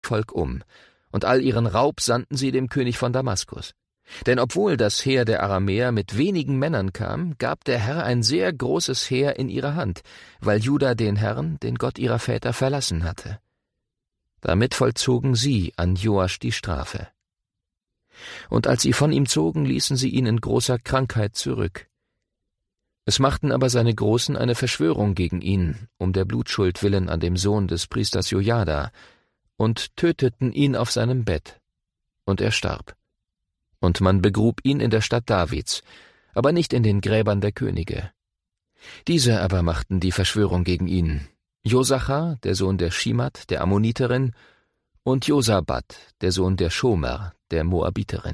Volk um, und all ihren Raub sandten sie dem König von Damaskus. Denn obwohl das Heer der Aramäer mit wenigen Männern kam, gab der Herr ein sehr großes Heer in ihre Hand, weil Juda den Herrn, den Gott ihrer Väter, verlassen hatte. Damit vollzogen sie an Joasch die Strafe. Und als sie von ihm zogen, ließen sie ihn in großer Krankheit zurück. Es machten aber seine Großen eine Verschwörung gegen ihn, um der Blutschuld willen an dem Sohn des Priesters Jojada, und töteten ihn auf seinem Bett. Und er starb. Und man begrub ihn in der Stadt Davids, aber nicht in den Gräbern der Könige. Diese aber machten die Verschwörung gegen ihn: Josachar, der Sohn der Schimat, der Ammoniterin, und Josabad, der Sohn der Schomer, der Moabiterin.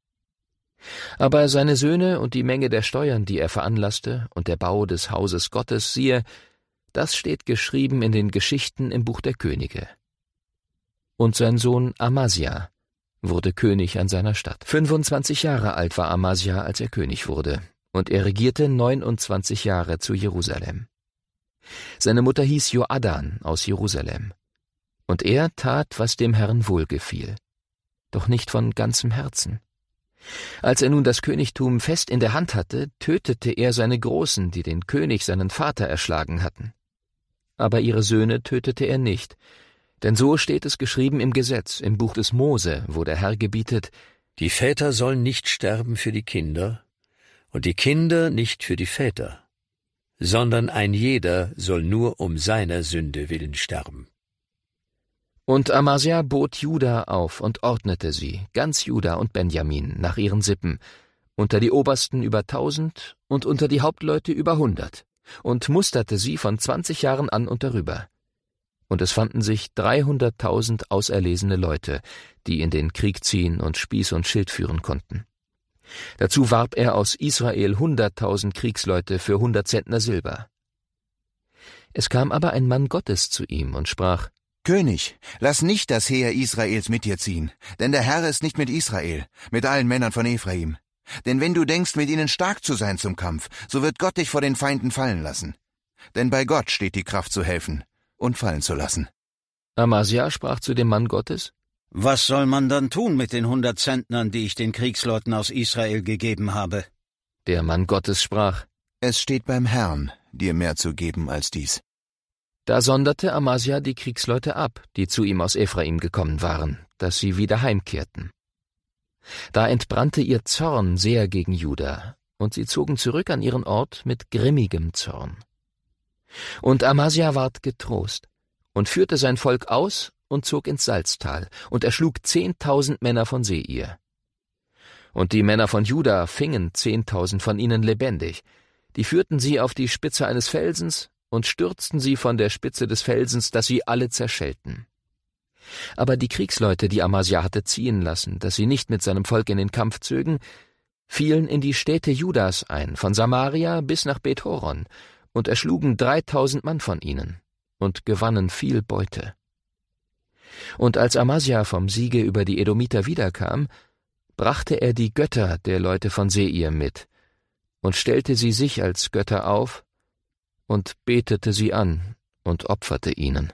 Aber seine Söhne und die Menge der Steuern, die er veranlasste, und der Bau des Hauses Gottes, siehe, das steht geschrieben in den Geschichten im Buch der Könige. Und sein Sohn Amasja wurde König an seiner Stadt. 25 Jahre alt war Amasja, als er König wurde, und er regierte 29 Jahre zu Jerusalem. Seine Mutter hieß Joadan aus Jerusalem. Und er tat, was dem Herrn wohlgefiel, doch nicht von ganzem Herzen. Als er nun das Königtum fest in der Hand hatte, tötete er seine Großen, die den König, seinen Vater, erschlagen hatten. Aber ihre Söhne tötete er nicht, denn so steht es geschrieben im Gesetz, im Buch des Mose, wo der Herr gebietet: Die Väter sollen nicht sterben für die Kinder, und die Kinder nicht für die Väter, sondern ein jeder soll nur um seiner Sünde willen sterben. Und Amasja bot Juda auf und ordnete sie, ganz Juda und Benjamin, nach ihren Sippen, unter die Obersten über 1000 und unter die Hauptleute über 100, und musterte sie von 20 Jahren an und darüber. Und es fanden sich 300.000 auserlesene Leute, die in den Krieg ziehen und Spieß und Schild führen konnten. Dazu warb er aus Israel 100.000 Kriegsleute für 100 Zentner Silber. Es kam aber ein Mann Gottes zu ihm und sprach: König, lass nicht das Heer Israels mit dir ziehen, denn der Herr ist nicht mit Israel, mit allen Männern von Ephraim. Denn wenn du denkst, mit ihnen stark zu sein zum Kampf, so wird Gott dich vor den Feinden fallen lassen. Denn bei Gott steht die Kraft zu helfen und fallen zu lassen. Amasja sprach zu dem Mann Gottes: Was soll man dann tun mit den 100 Zentnern, die ich den Kriegsleuten aus Israel gegeben habe? Der Mann Gottes sprach: Es steht beim Herrn, dir mehr zu geben als dies. Da sonderte Amasja die Kriegsleute ab, die zu ihm aus Ephraim gekommen waren, dass sie wieder heimkehrten. Da entbrannte ihr Zorn sehr gegen Juda, und sie zogen zurück an ihren Ort mit grimmigem Zorn. Und Amasja ward getrost und führte sein Volk aus und zog ins Salztal und erschlug 10.000 Männer von Seir. Und die Männer von Juda fingen 10.000 von ihnen lebendig, die führten sie auf die Spitze eines Felsens und stürzten sie von der Spitze des Felsens, dass sie alle zerschellten. Aber die Kriegsleute, die Amasja hatte ziehen lassen, dass sie nicht mit seinem Volk in den Kampf zögen, fielen in die Städte Judas ein, von Samaria bis nach Bet-Horon, und erschlugen 3.000 Mann von ihnen und gewannen viel Beute. Und als Amasja vom Siege über die Edomiter wiederkam, brachte er die Götter der Leute von Seir mit und stellte sie sich als Götter auf und betete sie an und opferte ihnen.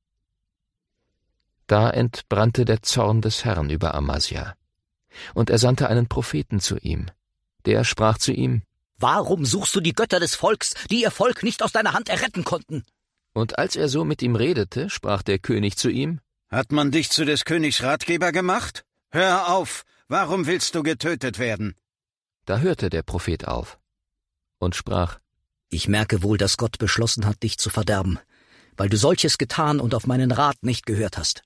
Da entbrannte der Zorn des Herrn über Amasja, und er sandte einen Propheten zu ihm. Der sprach zu ihm: Warum suchst du die Götter des Volks, die ihr Volk nicht aus deiner Hand erretten konnten? Und als er so mit ihm redete, sprach der König zu ihm: Hat man dich zu des Königs Ratgeber gemacht? Hör auf, warum willst du getötet werden? Da hörte der Prophet auf und sprach: Ich merke wohl, dass Gott beschlossen hat, dich zu verderben, weil du solches getan und auf meinen Rat nicht gehört hast.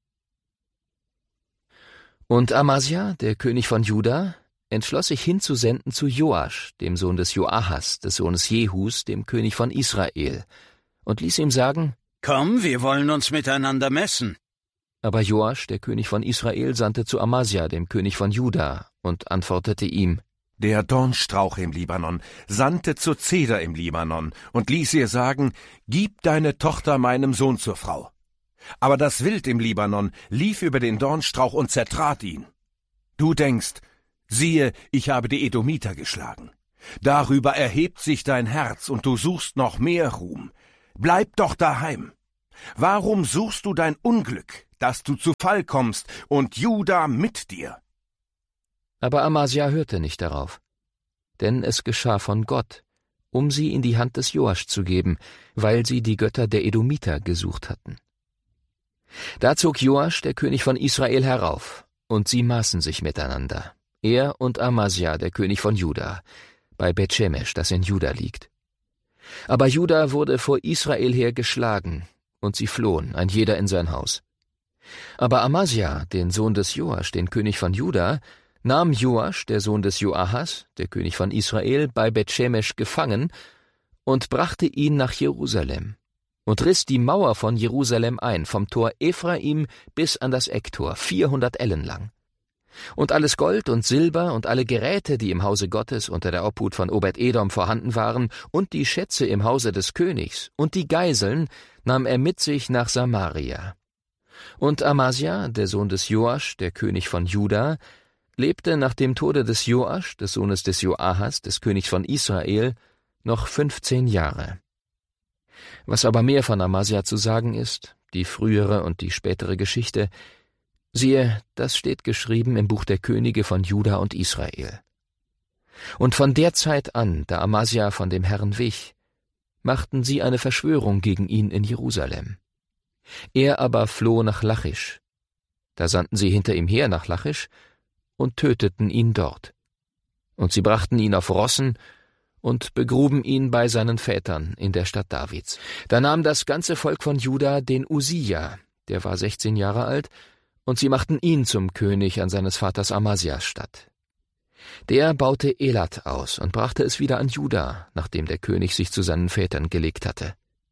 Und Amasja, der König von Juda, entschloss sich hinzusenden zu Joasch, dem Sohn des Joachas, des Sohnes Jehus, dem König von Israel, und ließ ihm sagen: Komm, wir wollen uns miteinander messen. Aber Joasch, der König von Israel, sandte zu Amasja, dem König von Juda, und antwortete ihm: Der Dornstrauch im Libanon sandte zu Zeder im Libanon und ließ ihr sagen: Gib deine Tochter meinem Sohn zur Frau. Aber das Wild im Libanon lief über den Dornstrauch und zertrat ihn. Du denkst: Siehe, ich habe die Edomiter geschlagen. Darüber erhebt sich dein Herz, und du suchst noch mehr Ruhm. Bleib doch daheim. Warum suchst du dein Unglück, dass du zu Fall kommst und Juda mit dir. Aber Amasia hörte nicht darauf, denn es geschah von Gott, um sie in die Hand des Joasch zu geben, weil sie die Götter der Edomiter gesucht hatten. Da zog Joasch, der König von Israel, herauf, und sie maßen sich miteinander, er und Amasia, der König von Juda, bei Beth-Shemesh, das in Juda liegt. Aber Juda wurde vor Israel her geschlagen, und sie flohen, ein jeder in sein Haus. Aber Amasia, den Sohn des Joasch, den König von Juda, nahm Joasch, der Sohn des Joahas, der König von Israel, bei Beth-Shemesh gefangen und brachte ihn nach Jerusalem und riss die Mauer von Jerusalem ein, vom Tor Ephraim bis an das Ecktor, 400 Ellen lang. Und alles Gold und Silber und alle Geräte, die im Hause Gottes unter der Obhut von Obed-Edom vorhanden waren, und die Schätze im Hause des Königs und die Geiseln, nahm er mit sich nach Samaria. Und Amasia, der Sohn des Joasch, der König von Juda, lebte nach dem Tode des Joasch, des Sohnes des Joahas, des Königs von Israel, noch 15 Jahre. Was aber mehr von Amasia zu sagen ist, die frühere und die spätere Geschichte, siehe, das steht geschrieben im Buch der Könige von Juda und Israel. Und von der Zeit an, da Amasia von dem Herrn wich, machten sie eine Verschwörung gegen ihn in Jerusalem. Er aber floh nach Lachisch. Da sandten sie hinter ihm her nach Lachisch und töteten ihn dort. Und sie brachten ihn auf Rossen und begruben ihn bei seinen Vätern in der Stadt Davids. Da nahm das ganze Volk von Juda den Usia, der war 16 Jahre alt, und sie machten ihn zum König an seines Vaters Amasias statt. Der baute Elat aus und brachte es wieder an Juda, nachdem der König sich zu seinen Vätern gelegt hatte.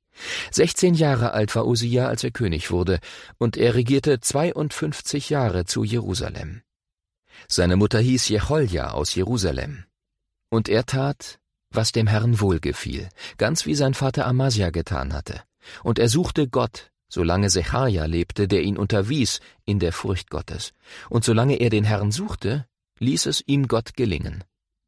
16 Jahre alt war Usia, als er König wurde, und er regierte 52 Jahre zu Jerusalem. Seine Mutter hieß Jecholja aus Jerusalem. Und er tat, was dem Herrn wohlgefiel, ganz wie sein Vater Amasia getan hatte. Und er suchte Gott, solange Secharja lebte, der ihn unterwies in der Furcht Gottes. Und solange er den Herrn suchte, ließ es ihm Gott gelingen.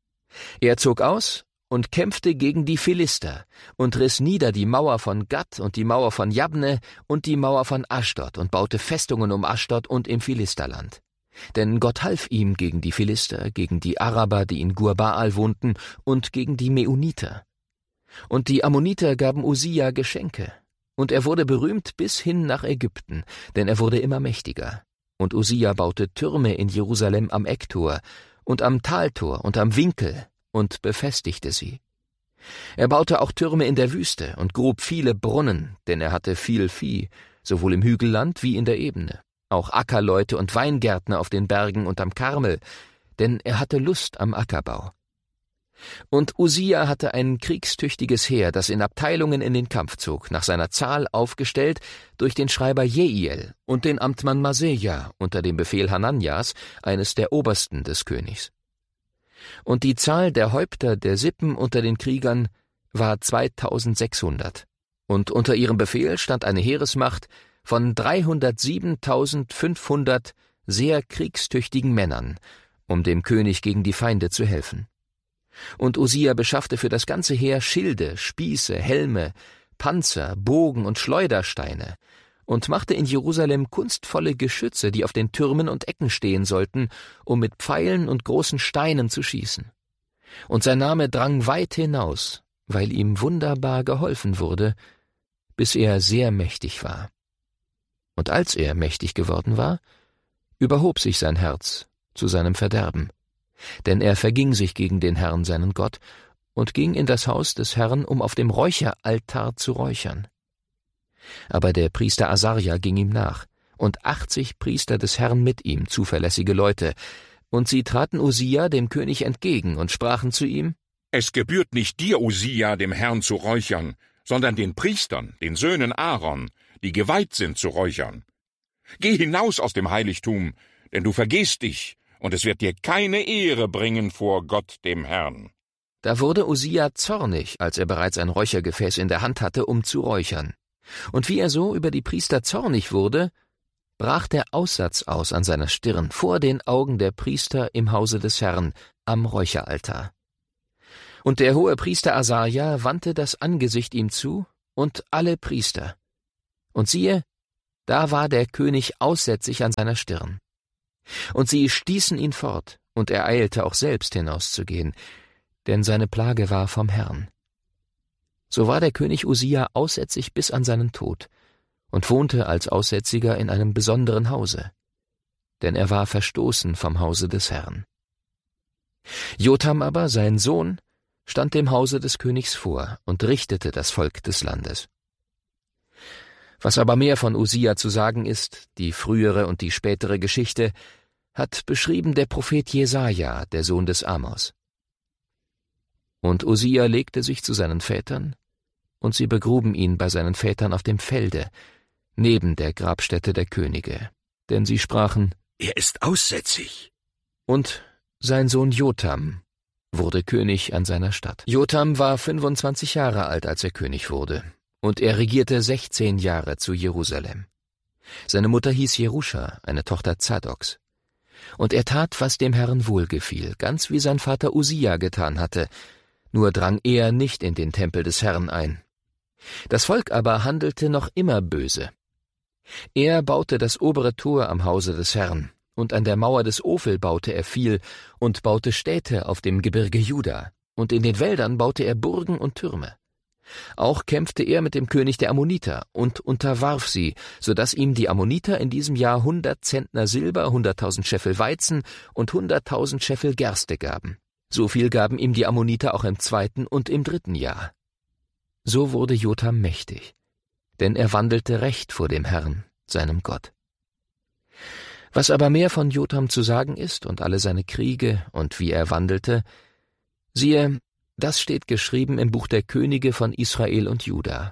Er zog aus und kämpfte gegen die Philister und riss nieder die Mauer von Gat und die Mauer von Jabne und die Mauer von Aschdod und baute Festungen um Aschdod und im Philisterland. Denn Gott half ihm gegen die Philister, gegen die Araber, die in Gur-Baal wohnten, und gegen die Meuniter. Und die Ammoniter gaben Usia Geschenke. Und er wurde berühmt bis hin nach Ägypten, denn er wurde immer mächtiger. Und Usia baute Türme in Jerusalem am Ecktor und am Taltor und am Winkel und befestigte sie. Er baute auch Türme in der Wüste und grub viele Brunnen, denn er hatte viel Vieh, sowohl im Hügelland wie in der Ebene. Auch Ackerleute und Weingärtner auf den Bergen und am Karmel, denn er hatte Lust am Ackerbau. Und Usia hatte ein kriegstüchtiges Heer, das in Abteilungen in den Kampf zog, nach seiner Zahl aufgestellt durch den Schreiber Jeiel und den Amtmann Maseja unter dem Befehl Hananias, eines der Obersten des Königs. Und die Zahl der Häupter der Sippen unter den Kriegern war 2600, und unter ihrem Befehl stand eine Heeresmacht von 307.500 sehr kriegstüchtigen Männern, um dem König gegen die Feinde zu helfen. Und Usia beschaffte für das ganze Heer Schilde, Spieße, Helme, Panzer, Bogen und Schleudersteine und machte in Jerusalem kunstvolle Geschütze, die auf den Türmen und Ecken stehen sollten, um mit Pfeilen und großen Steinen zu schießen. Und sein Name drang weit hinaus, weil ihm wunderbar geholfen wurde, bis er sehr mächtig war. Und als er mächtig geworden war, überhob sich sein Herz zu seinem Verderben. Denn er verging sich gegen den Herrn, seinen Gott, und ging in das Haus des Herrn, um auf dem Räucheraltar zu räuchern. Aber der Priester Asaria ging ihm nach, und 80 Priester des Herrn mit ihm, zuverlässige Leute, und sie traten Usia dem König entgegen und sprachen zu ihm: Es gebührt nicht dir, Usia, dem Herrn zu räuchern, sondern den Priestern, den Söhnen Aaron, die geweiht sind zu räuchern. Geh hinaus aus dem Heiligtum, denn du vergehst dich, und es wird dir keine Ehre bringen vor Gott dem Herrn. Da wurde Usia zornig, als er bereits ein Räuchergefäß in der Hand hatte, um zu räuchern. Und wie er so über die Priester zornig wurde, brach der Aussatz aus an seiner Stirn vor den Augen der Priester im Hause des Herrn am Räucheraltar. Und der hohe Priester Asaja wandte das Angesicht ihm zu und alle Priester. Und siehe, da war der König aussätzig an seiner Stirn. Und sie stießen ihn fort, und er eilte auch selbst hinauszugehen, denn seine Plage war vom Herrn. So war der König Usia aussätzig bis an seinen Tod und wohnte als Aussätziger in einem besonderen Hause, denn er war verstoßen vom Hause des Herrn. Jotham aber, sein Sohn, stand dem Hause des Königs vor und richtete das Volk des Landes. Was aber mehr von Usia zu sagen ist, die frühere und die spätere Geschichte, hat beschrieben der Prophet Jesaja, der Sohn des Amos. Und Usia legte sich zu seinen Vätern, und sie begruben ihn bei seinen Vätern auf dem Felde, neben der Grabstätte der Könige, denn sie sprachen: Er ist aussätzig. Und sein Sohn Jotham wurde König an seiner Stadt. Jotham war 25 Jahre alt, als er König wurde, und er regierte 16 Jahre zu Jerusalem. Seine Mutter hieß Jeruscha, eine Tochter Zadoks. Und er tat, was dem Herrn wohlgefiel, ganz wie sein Vater Usia getan hatte, nur drang er nicht in den Tempel des Herrn ein. Das Volk aber handelte noch immer böse. Er baute das obere Tor am Hause des Herrn, und an der Mauer des Ophel baute er viel und baute Städte auf dem Gebirge Juda, und in den Wäldern baute er Burgen und Türme. Auch kämpfte er mit dem König der Ammoniter und unterwarf sie, so dass ihm die Ammoniter in diesem Jahr 100 Zentner Silber, 100.000 Scheffel Weizen und 100.000 Scheffel Gerste gaben. So viel gaben ihm die Ammoniter auch im 2. und im 3. Jahr. So wurde Jotham mächtig, denn er wandelte recht vor dem Herrn, seinem Gott. Was aber mehr von Jotham zu sagen ist und alle seine Kriege und wie er wandelte, siehe, das steht geschrieben im Buch der Könige von Israel und Juda.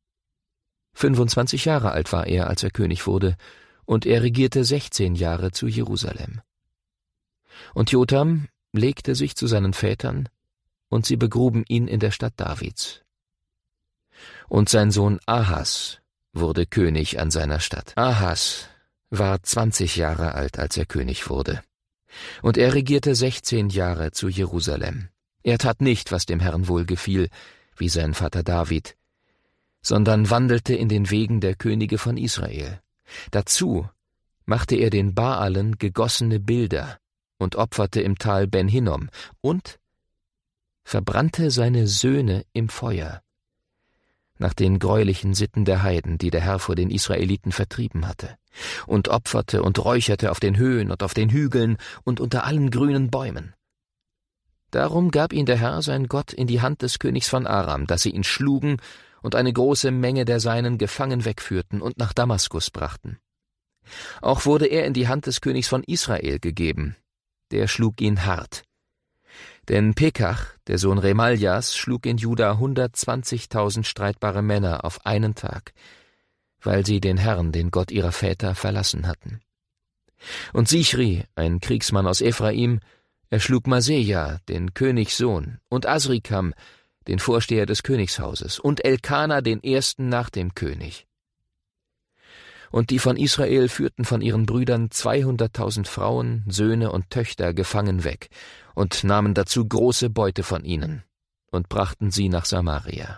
25 Jahre alt war er, als er König wurde, und er regierte 16 Jahre zu Jerusalem. Und Jotham legte sich zu seinen Vätern, und sie begruben ihn in der Stadt Davids. Und sein Sohn Ahas wurde König an seiner Stadt. Ahas war 20 Jahre alt, als er König wurde, und er regierte 16 Jahre zu Jerusalem. Er tat nicht, was dem Herrn wohlgefiel, wie sein Vater David, sondern wandelte in den Wegen der Könige von Israel. Dazu machte er den Baalen gegossene Bilder und opferte im Tal Ben Hinnom und verbrannte seine Söhne im Feuer, nach den greulichen Sitten der Heiden, die der Herr vor den Israeliten vertrieben hatte, und opferte und räucherte auf den Höhen und auf den Hügeln und unter allen grünen Bäumen. Darum gab ihn der Herr, sein Gott, in die Hand des Königs von Aram, dass sie ihn schlugen und eine große Menge der Seinen gefangen wegführten und nach Damaskus brachten. Auch wurde er in die Hand des Königs von Israel gegeben, der schlug ihn hart. Denn Pekach, der Sohn Remaljas, schlug in Juda 120.000 streitbare Männer auf einen Tag, weil sie den Herrn, den Gott ihrer Väter, verlassen hatten. Und Sichri, ein Kriegsmann aus Ephraim, erschlug Maseja, den Königssohn, und Asrikam, den Vorsteher des Königshauses, und Elkana, den ersten nach dem König. Und die von Israel führten von ihren Brüdern 200.000 Frauen, Söhne und Töchter gefangen weg und nahmen dazu große Beute von ihnen und brachten sie nach Samaria.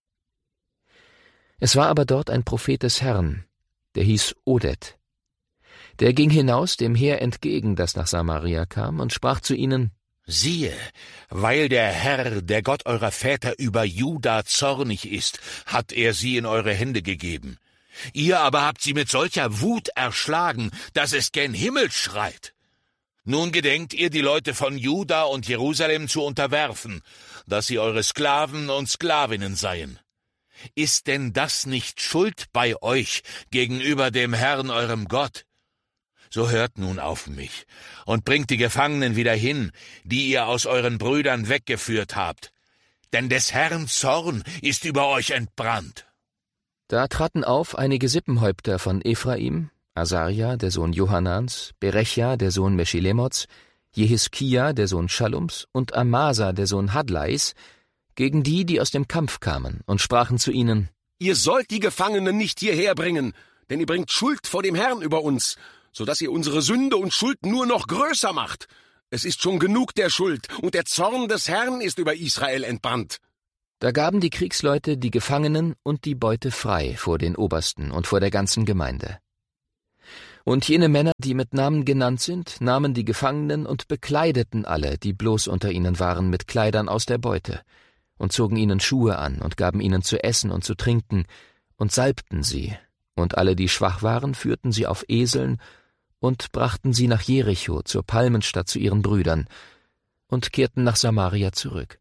Es war aber dort ein Prophet des Herrn, der hieß Odet. Der ging hinaus dem Heer entgegen, das nach Samaria kam, und sprach zu ihnen: Siehe, weil der Herr, der Gott eurer Väter, über Juda zornig ist, hat er sie in eure Hände gegeben. Ihr aber habt sie mit solcher Wut erschlagen, dass es gen Himmel schreit. Nun gedenkt ihr, die Leute von Juda und Jerusalem zu unterwerfen, dass sie eure Sklaven und Sklavinnen seien. Ist denn das nicht Schuld bei euch gegenüber dem Herrn, eurem Gott? So hört nun auf mich und bringt die Gefangenen wieder hin, die ihr aus euren Brüdern weggeführt habt. Denn des Herrn Zorn ist über euch entbrannt. Da traten auf einige Sippenhäupter von Ephraim, Asaria, der Sohn Johanans, Berechja, der Sohn Meschilemots, Jehiskia, der Sohn Schallums, und Amasa, der Sohn Hadlais, gegen die aus dem Kampf kamen, und sprachen zu ihnen: Ihr sollt die Gefangenen nicht hierher bringen, denn ihr bringt Schuld vor dem Herrn über uns, so dass ihr unsere Sünde und Schuld nur noch größer macht. Es ist schon genug der Schuld, und der Zorn des Herrn ist über Israel entbrannt. Da gaben die Kriegsleute die Gefangenen und die Beute frei vor den Obersten und vor der ganzen Gemeinde. Und jene Männer, die mit Namen genannt sind, nahmen die Gefangenen und bekleideten alle, die bloß unter ihnen waren, mit Kleidern aus der Beute, und zogen ihnen Schuhe an und gaben ihnen zu essen und zu trinken und salbten sie, und alle, die schwach waren, führten sie auf Eseln und brachten sie nach Jericho zur Palmenstadt zu ihren Brüdern und kehrten nach Samaria zurück.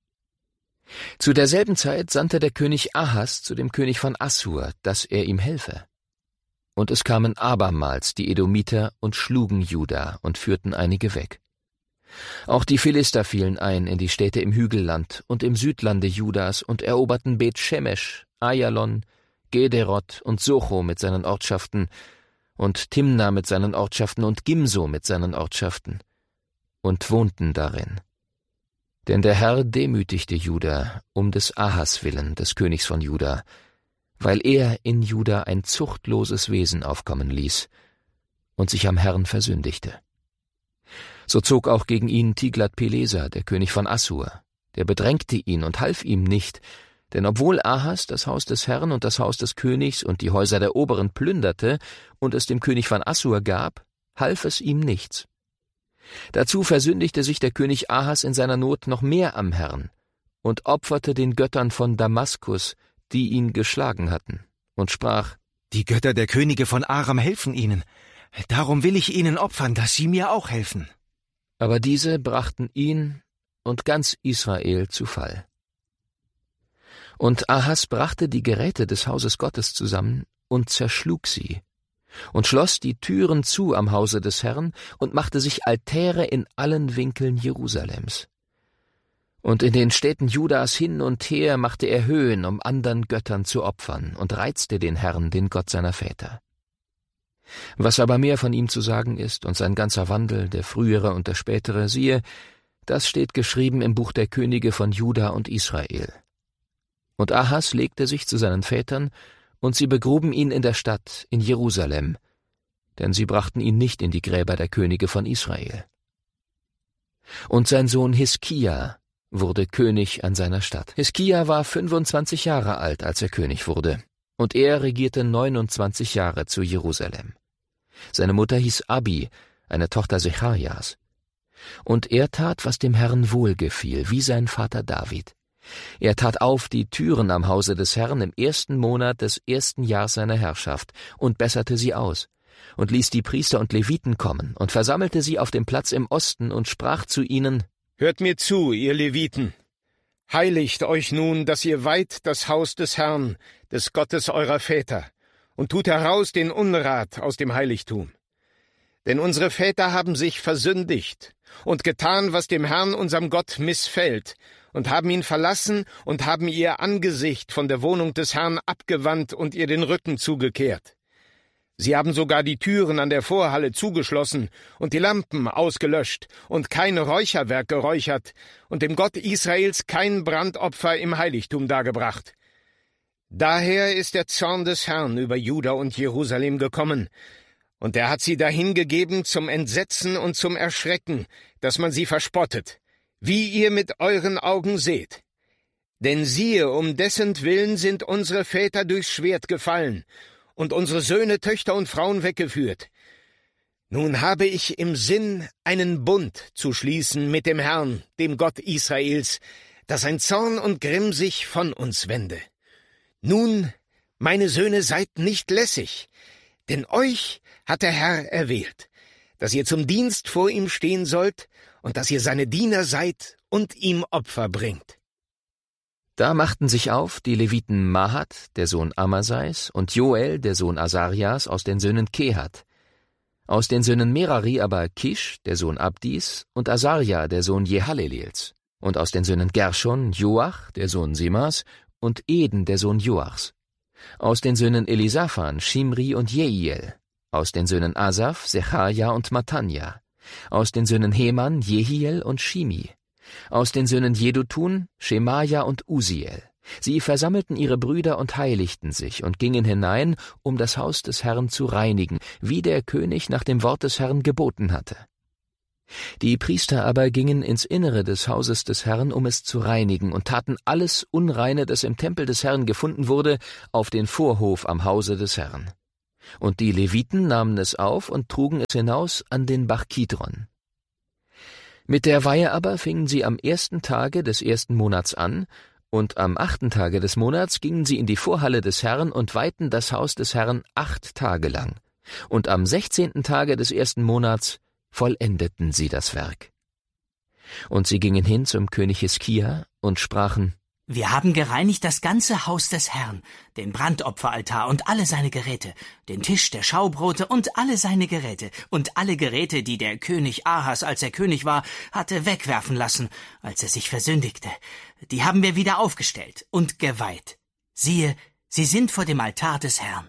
Zu derselben Zeit sandte der König Ahas zu dem König von Assur, dass er ihm helfe. Und es kamen abermals die Edomiter und schlugen Juda und führten einige weg. Auch die Philister fielen ein in die Städte im Hügelland und im Südlande Judas und eroberten Bet-Shemesh, Ayalon, Gederoth und Socho mit seinen Ortschaften und Timna mit seinen Ortschaften und Gimso mit seinen Ortschaften und wohnten darin. Denn der Herr demütigte Juda um des Ahas willen, des Königs von Juda, weil er in Juda ein zuchtloses Wesen aufkommen ließ und sich am Herrn versündigte. So zog auch gegen ihn Tiglat-Pileser, der König von Assur, der bedrängte ihn und half ihm nicht, denn obwohl Ahas das Haus des Herrn und das Haus des Königs und die Häuser der Oberen plünderte und es dem König von Assur gab, half es ihm nichts. Dazu versündigte sich der König Ahas in seiner Not noch mehr am Herrn und opferte den Göttern von Damaskus, die ihn geschlagen hatten, und sprach: Die Götter der Könige von Aram helfen ihnen. Darum will ich ihnen opfern, dass sie mir auch helfen. Aber diese brachten ihn und ganz Israel zu Fall. Und Ahas brachte die Geräte des Hauses Gottes zusammen und zerschlug sie und schloss die Türen zu am Hause des Herrn und machte sich Altäre in allen Winkeln Jerusalems. Und in den Städten Judas hin und her machte er Höhen, um andern Göttern zu opfern, und reizte den Herrn, den Gott seiner Väter. Was aber mehr von ihm zu sagen ist und sein ganzer Wandel, der frühere und der spätere, siehe, das steht geschrieben im Buch der Könige von Juda und Israel. Und Ahas legte sich zu seinen Vätern, und sie begruben ihn in der Stadt, in Jerusalem, denn sie brachten ihn nicht in die Gräber der Könige von Israel. Und sein Sohn Hiskia wurde König an seiner Stadt. Hiskia war 25 Jahre alt, als er König wurde, und er regierte 29 Jahre zu Jerusalem. Seine Mutter hieß Abi, eine Tochter Secharias. Und er tat, was dem Herrn wohlgefiel, wie sein Vater David. Er tat auf die Türen am Hause des Herrn im 1. Monat des 1. Jahres seiner Herrschaft und besserte sie aus und ließ die Priester und Leviten kommen und versammelte sie auf dem Platz im Osten und sprach zu ihnen: Hört mir zu, ihr Leviten. Heiligt euch nun, dass ihr weiht das Haus des Herrn, des Gottes eurer Väter, und tut heraus den Unrat aus dem Heiligtum. Denn unsere Väter haben sich versündigt und getan, was dem Herrn, unserem Gott, missfällt, und haben ihn verlassen und haben ihr Angesicht von der Wohnung des Herrn abgewandt und ihr den Rücken zugekehrt. Sie haben sogar die Türen an der Vorhalle zugeschlossen und die Lampen ausgelöscht und kein Räucherwerk geräuchert und dem Gott Israels kein Brandopfer im Heiligtum dargebracht. Daher ist der Zorn des Herrn über Juda und Jerusalem gekommen, und er hat sie dahingegeben zum Entsetzen und zum Erschrecken, dass man sie verspottet, wie ihr mit euren Augen seht. Denn siehe, um dessentwillen sind unsere Väter durchs Schwert gefallen und unsere Söhne, Töchter und Frauen weggeführt. Nun habe ich im Sinn, einen Bund zu schließen mit dem Herrn, dem Gott Israels, dass sein Zorn und Grimm sich von uns wende. Nun, meine Söhne, seid nicht lässig, denn euch hat der Herr erwählt, dass ihr zum Dienst vor ihm stehen sollt und dass ihr seine Diener seid und ihm Opfer bringt. Da machten sich auf die Leviten Mahat, der Sohn Amasais, und Joel, der Sohn Asarias, aus den Söhnen Kehat. Aus den Söhnen Merari aber Kisch, der Sohn Abdis, und Asaria, der Sohn Jehalelels. Und aus den Söhnen Gershon Joach, der Sohn Simas, und Eden, der Sohn Joachs. Aus den Söhnen Elisaphan Shimri und Jeiel. Aus den Söhnen Asaf Sechaja und Matanja. Aus den Söhnen Heman Jehiel und Shimi. Aus den Söhnen Jedutun Schemaja und Uziel. Sie versammelten ihre Brüder und heiligten sich und gingen hinein, um das Haus des Herrn zu reinigen, wie der König nach dem Wort des Herrn geboten hatte. Die Priester aber gingen ins Innere des Hauses des Herrn, um es zu reinigen, und taten alles Unreine, das im Tempel des Herrn gefunden wurde, auf den Vorhof am Hause des Herrn. Und die Leviten nahmen es auf und trugen es hinaus an den Bach Kidron. Mit der Weihe aber fingen sie am 1. Tage des 1. Monats an, und am 8. Tage des Monats gingen sie in die Vorhalle des Herrn und weihten das Haus des Herrn 8 Tage lang. Und am 16. Tage des 1. Monats vollendeten sie das Werk. Und sie gingen hin zum König Hiskia und sprachen: Wir haben gereinigt das ganze Haus des Herrn, den Brandopferaltar und alle seine Geräte, den Tisch der Schaubrote und alle seine Geräte und alle Geräte, die der König Ahas, als er König war, hatte wegwerfen lassen, als er sich versündigte. Die haben wir wieder aufgestellt und geweiht. Siehe, sie sind vor dem Altar des Herrn.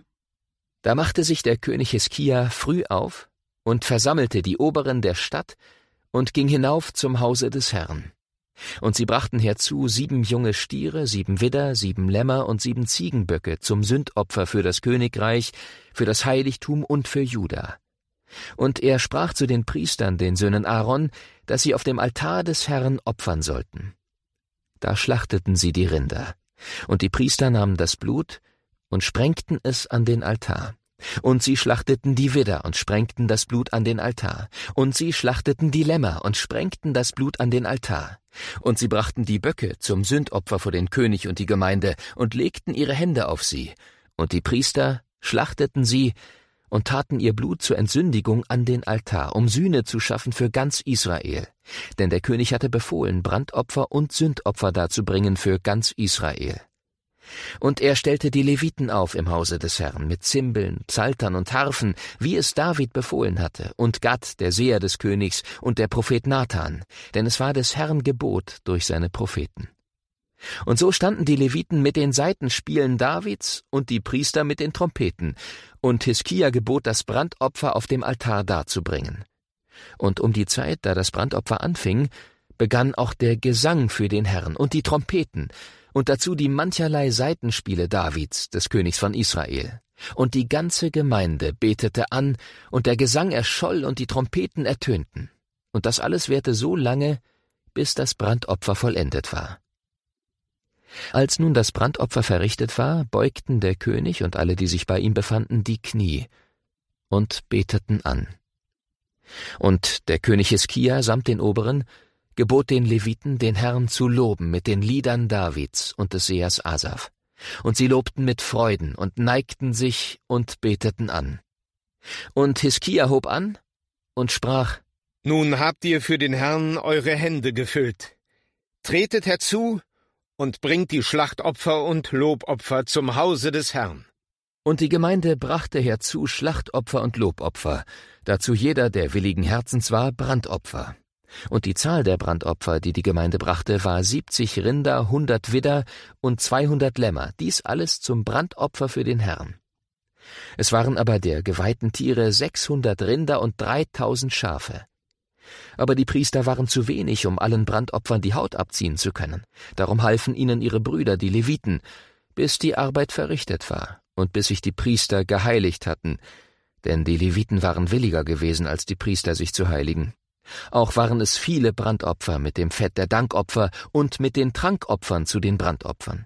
Da machte sich der König Hiskia früh auf und versammelte die Oberen der Stadt und ging hinauf zum Hause des Herrn. Und sie brachten herzu 7 junge Stiere, 7 Widder, 7 Lämmer und 7 Ziegenböcke zum Sündopfer für das Königreich, für das Heiligtum und für Juda. Und er sprach zu den Priestern, den Söhnen Aaron, dass sie auf dem Altar des Herrn opfern sollten. Da schlachteten sie die Rinder, und die Priester nahmen das Blut und sprengten es an den Altar. Und sie schlachteten die Widder und sprengten das Blut an den Altar. Und sie schlachteten die Lämmer und sprengten das Blut an den Altar. Und sie brachten die Böcke zum Sündopfer vor den König und die Gemeinde und legten ihre Hände auf sie. Und die Priester schlachteten sie und taten ihr Blut zur Entsündigung an den Altar, um Sühne zu schaffen für ganz Israel. Denn der König hatte befohlen, Brandopfer und Sündopfer darzubringen für ganz Israel. Und er stellte die Leviten auf im Hause des Herrn mit Zimbeln, Psaltern und Harfen, wie es David befohlen hatte, und Gad, der Seher des Königs, und der Prophet Nathan, denn es war des Herrn Gebot durch seine Propheten. Und so standen die Leviten mit den Saitenspielen Davids und die Priester mit den Trompeten, und Hiskia gebot, das Brandopfer auf dem Altar darzubringen. Und um die Zeit, da das Brandopfer anfing, begann auch der Gesang für den Herrn und die Trompeten, und dazu die mancherlei Saitenspiele Davids, des Königs von Israel. Und die ganze Gemeinde betete an, und der Gesang erscholl und die Trompeten ertönten. Und das alles währte so lange, bis das Brandopfer vollendet war. Als nun das Brandopfer verrichtet war, beugten der König und alle, die sich bei ihm befanden, die Knie und beteten an. Und der König Hiskia samt den Oberen gebot den Leviten, den Herrn zu loben mit den Liedern Davids und des Sehers Asaf. Und sie lobten mit Freuden und neigten sich und beteten an. Und Hiskia hob an und sprach: Nun habt ihr für den Herrn eure Hände gefüllt. Tretet herzu und bringt die Schlachtopfer und Lobopfer zum Hause des Herrn. Und die Gemeinde brachte herzu Schlachtopfer und Lobopfer, dazu jeder, der willigen Herzens war, Brandopfer. Und die Zahl der Brandopfer, die die Gemeinde brachte, war 70 Rinder, 100 Widder und 200 Lämmer, dies alles zum Brandopfer für den Herrn. Es waren aber der geweihten Tiere 600 Rinder und 3000 Schafe. Aber die Priester waren zu wenig, um allen Brandopfern die Haut abziehen zu können. Darum halfen ihnen ihre Brüder, die Leviten, bis die Arbeit verrichtet war und bis sich die Priester geheiligt hatten, denn die Leviten waren williger gewesen, als die Priester sich zu heiligen. Auch waren es viele Brandopfer mit dem Fett der Dankopfer und mit den Trankopfern zu den Brandopfern.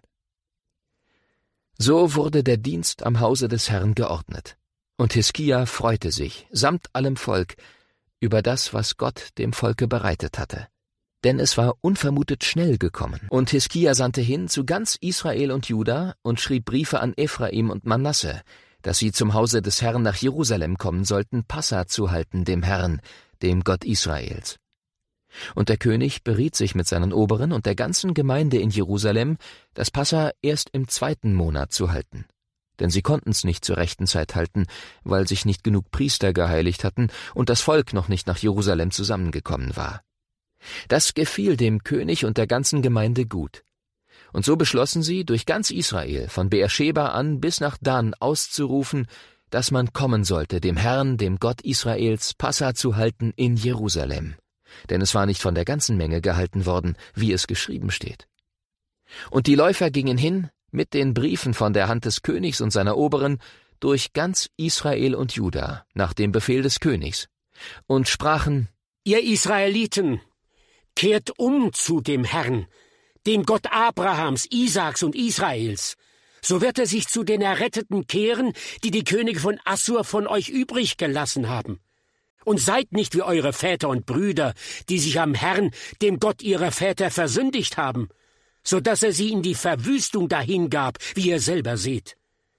So wurde der Dienst am Hause des Herrn geordnet. Und Hiskia freute sich, samt allem Volk, über das, was Gott dem Volke bereitet hatte. Denn es war unvermutet schnell gekommen. Und Hiskia sandte hin zu ganz Israel und Juda und schrieb Briefe an Ephraim und Manasse, dass sie zum Hause des Herrn nach Jerusalem kommen sollten, Passa zu halten dem Herrn, dem Gott Israels. Und der König beriet sich mit seinen Oberen und der ganzen Gemeinde in Jerusalem, das Passa erst im 2. Monat zu halten. Denn sie konnten's nicht zur rechten Zeit halten, weil sich nicht genug Priester geheiligt hatten und das Volk noch nicht nach Jerusalem zusammengekommen war. Das gefiel dem König und der ganzen Gemeinde gut. Und so beschlossen sie, durch ganz Israel, von Beersheba an bis nach Dan auszurufen, dass man kommen sollte, dem Herrn, dem Gott Israels, Passa zu halten in Jerusalem. Denn es war nicht von der ganzen Menge gehalten worden, wie es geschrieben steht. Und die Läufer gingen hin, mit den Briefen von der Hand des Königs und seiner Oberen, durch ganz Israel und Juda, nach dem Befehl des Königs, und sprachen: Ihr Israeliten, kehrt um zu dem Herrn, dem Gott Abrahams, Isaaks und Israels. So wird er sich zu den Erretteten kehren, die die Könige von Assur von euch übrig gelassen haben. Und seid nicht wie eure Väter und Brüder, die sich am Herrn, dem Gott ihrer Väter, versündigt haben, so dass er sie in die Verwüstung dahingab, wie ihr selber seht.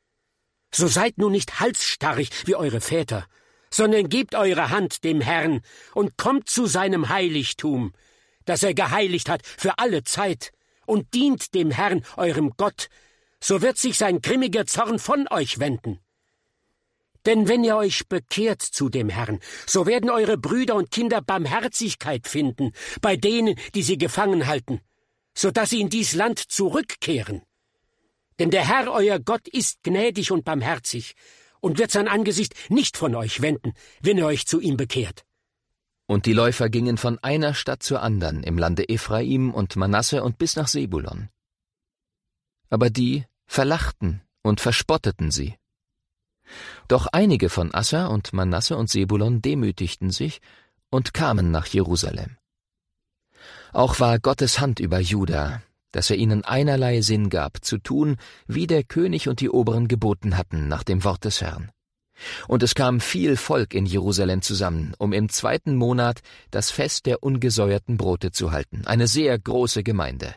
So seid nun nicht halsstarrig wie eure Väter, sondern gebt eure Hand dem Herrn und kommt zu seinem Heiligtum, das er geheiligt hat für alle Zeit, und dient dem Herrn, eurem Gott, so wird sich sein grimmiger Zorn von euch wenden. Denn wenn ihr euch bekehrt zu dem Herrn, so werden eure Brüder und Kinder Barmherzigkeit finden bei denen, die sie gefangen halten, so dass sie in dies Land zurückkehren. Denn der Herr, euer Gott, ist gnädig und barmherzig und wird sein Angesicht nicht von euch wenden, wenn ihr euch zu ihm bekehrt. Und die Läufer gingen von einer Stadt zur anderen im Lande Ephraim und Manasse und bis nach Sebulon. Aber die verlachten und verspotteten sie. Doch einige von Asser und Manasse und Sebulon demütigten sich und kamen nach Jerusalem. Auch war Gottes Hand über Juda, dass er ihnen einerlei Sinn gab, zu tun, wie der König und die Oberen geboten hatten, nach dem Wort des Herrn. Und es kam viel Volk in Jerusalem zusammen, um im 2. Monat das Fest der ungesäuerten Brote zu halten, eine sehr große Gemeinde.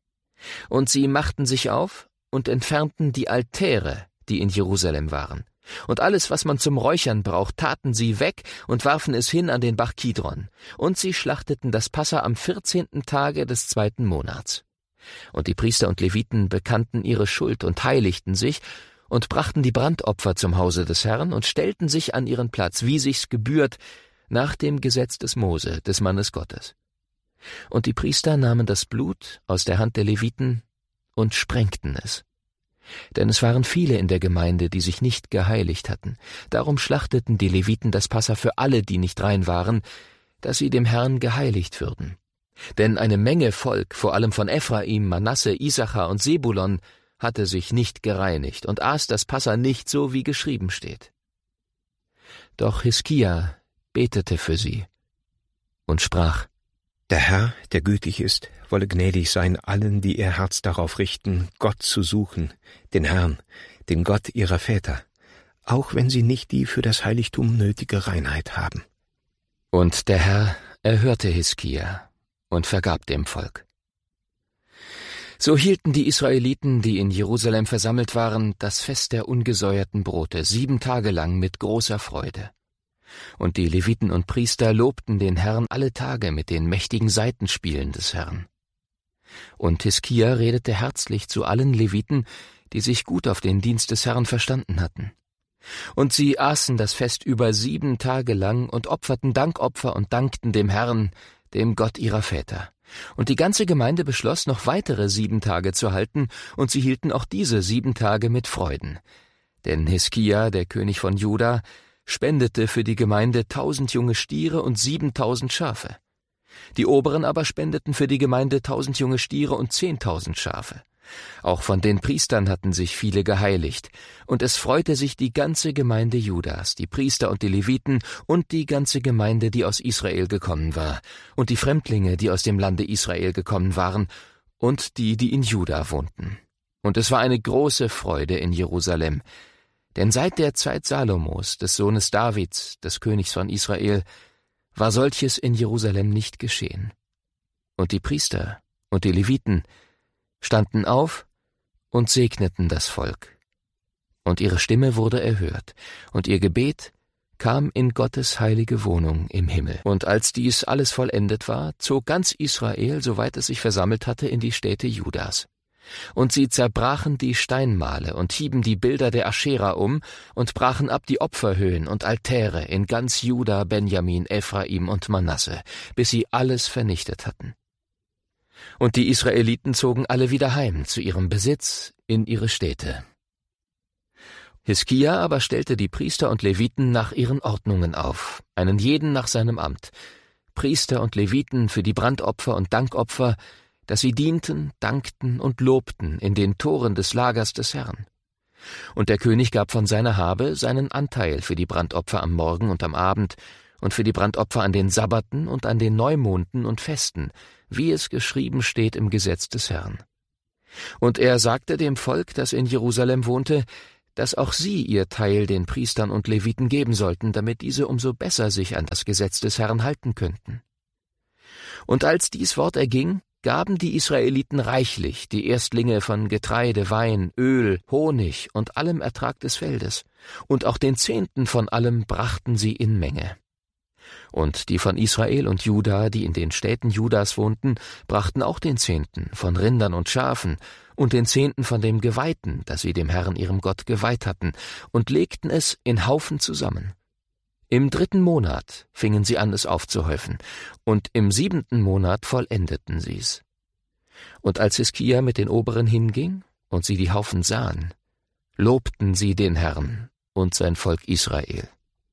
Und sie machten sich auf und entfernten die Altäre, die in Jerusalem waren. Und alles, was man zum Räuchern braucht, taten sie weg und warfen es hin an den Bach Kidron. Und sie schlachteten das Passa am 14. Tage des 2. Monats. Und die Priester und Leviten bekannten ihre Schuld und heiligten sich und brachten die Brandopfer zum Hause des Herrn und stellten sich an ihren Platz, wie sich's gebührt, nach dem Gesetz des Mose, des Mannes Gottes. Und die Priester nahmen das Blut aus der Hand der Leviten und sprengten es. Denn es waren viele in der Gemeinde, die sich nicht geheiligt hatten. Darum schlachteten die Leviten das Passa für alle, die nicht rein waren, dass sie dem Herrn geheiligt würden. Denn eine Menge Volk, vor allem von Ephraim, Manasse, Issachar und Sebulon, hatte sich nicht gereinigt und aß das Passa nicht so, wie geschrieben steht. Doch Hiskia betete für sie und sprach: Der Herr, der gütig ist, wolle gnädig sein allen, die ihr Herz darauf richten, Gott zu suchen, den Herrn, den Gott ihrer Väter, auch wenn sie nicht die für das Heiligtum nötige Reinheit haben. Und der Herr erhörte Hiskia und vergab dem Volk. So hielten die Israeliten, die in Jerusalem versammelt waren, das Fest der ungesäuerten Brote 7 Tage lang mit großer Freude. Und die Leviten und Priester lobten den Herrn alle Tage mit den mächtigen Saitenspielen des Herrn. Und Hiskia redete herzlich zu allen Leviten, die sich gut auf den Dienst des Herrn verstanden hatten. Und sie aßen das Fest über 7 Tage lang und opferten Dankopfer und dankten dem Herrn, dem Gott ihrer Väter. Und die ganze Gemeinde beschloss, noch weitere 7 Tage zu halten, und sie hielten auch diese 7 Tage mit Freuden. Denn Hiskia, der König von Juda, spendete für die Gemeinde 1000 junge Stiere und 7000 Schafe. Die Oberen aber spendeten für die Gemeinde 1000 junge Stiere und 10.000 Schafe. Auch von den Priestern hatten sich viele geheiligt, und es freute sich die ganze Gemeinde Judas, die Priester und die Leviten und die ganze Gemeinde, die aus Israel gekommen war, und die Fremdlinge, die aus dem Lande Israel gekommen waren, und die, die in Juda wohnten. Und es war eine große Freude in Jerusalem, denn seit der Zeit Salomos, des Sohnes Davids, des Königs von Israel, war solches in Jerusalem nicht geschehen. Und die Priester und die Leviten standen auf und segneten das Volk. Und ihre Stimme wurde erhört, und ihr Gebet kam in Gottes heilige Wohnung im Himmel. Und als dies alles vollendet war, zog ganz Israel, soweit es sich versammelt hatte, in die Städte Judas. Und sie zerbrachen die Steinmale und hieben die Bilder der Aschera um und brachen ab die Opferhöhen und Altäre in ganz Juda, Benjamin, Ephraim und Manasse, bis sie alles vernichtet hatten. Und die Israeliten zogen alle wieder heim zu ihrem Besitz in ihre Städte. Hiskia aber stellte die Priester und Leviten nach ihren Ordnungen auf, einen jeden nach seinem Amt, Priester und Leviten für die Brandopfer und Dankopfer, dass sie dienten, dankten und lobten in den Toren des Lagers des Herrn. Und der König gab von seiner Habe seinen Anteil für die Brandopfer am Morgen und am Abend und für die Brandopfer an den Sabbaten und an den Neumonden und Festen, wie es geschrieben steht im Gesetz des Herrn. Und er sagte dem Volk, das in Jerusalem wohnte, dass auch sie ihr Teil den Priestern und Leviten geben sollten, damit diese umso besser sich an das Gesetz des Herrn halten könnten. Und als dies Wort erging, gaben die Israeliten reichlich die Erstlinge von Getreide, Wein, Öl, Honig und allem Ertrag des Feldes, und auch den Zehnten von allem brachten sie in Menge. Und die von Israel und Juda, die in den Städten Judas wohnten, brachten auch den Zehnten von Rindern und Schafen und den Zehnten von dem Geweihten, das sie dem Herrn ihrem Gott geweiht hatten, und legten es in Haufen zusammen. Im 3. Monat fingen sie an, es aufzuhäufen, und im 7. Monat vollendeten sie's. Und als Hiskia mit den Oberen hinging und sie die Haufen sahen, lobten sie den Herrn und sein Volk Israel.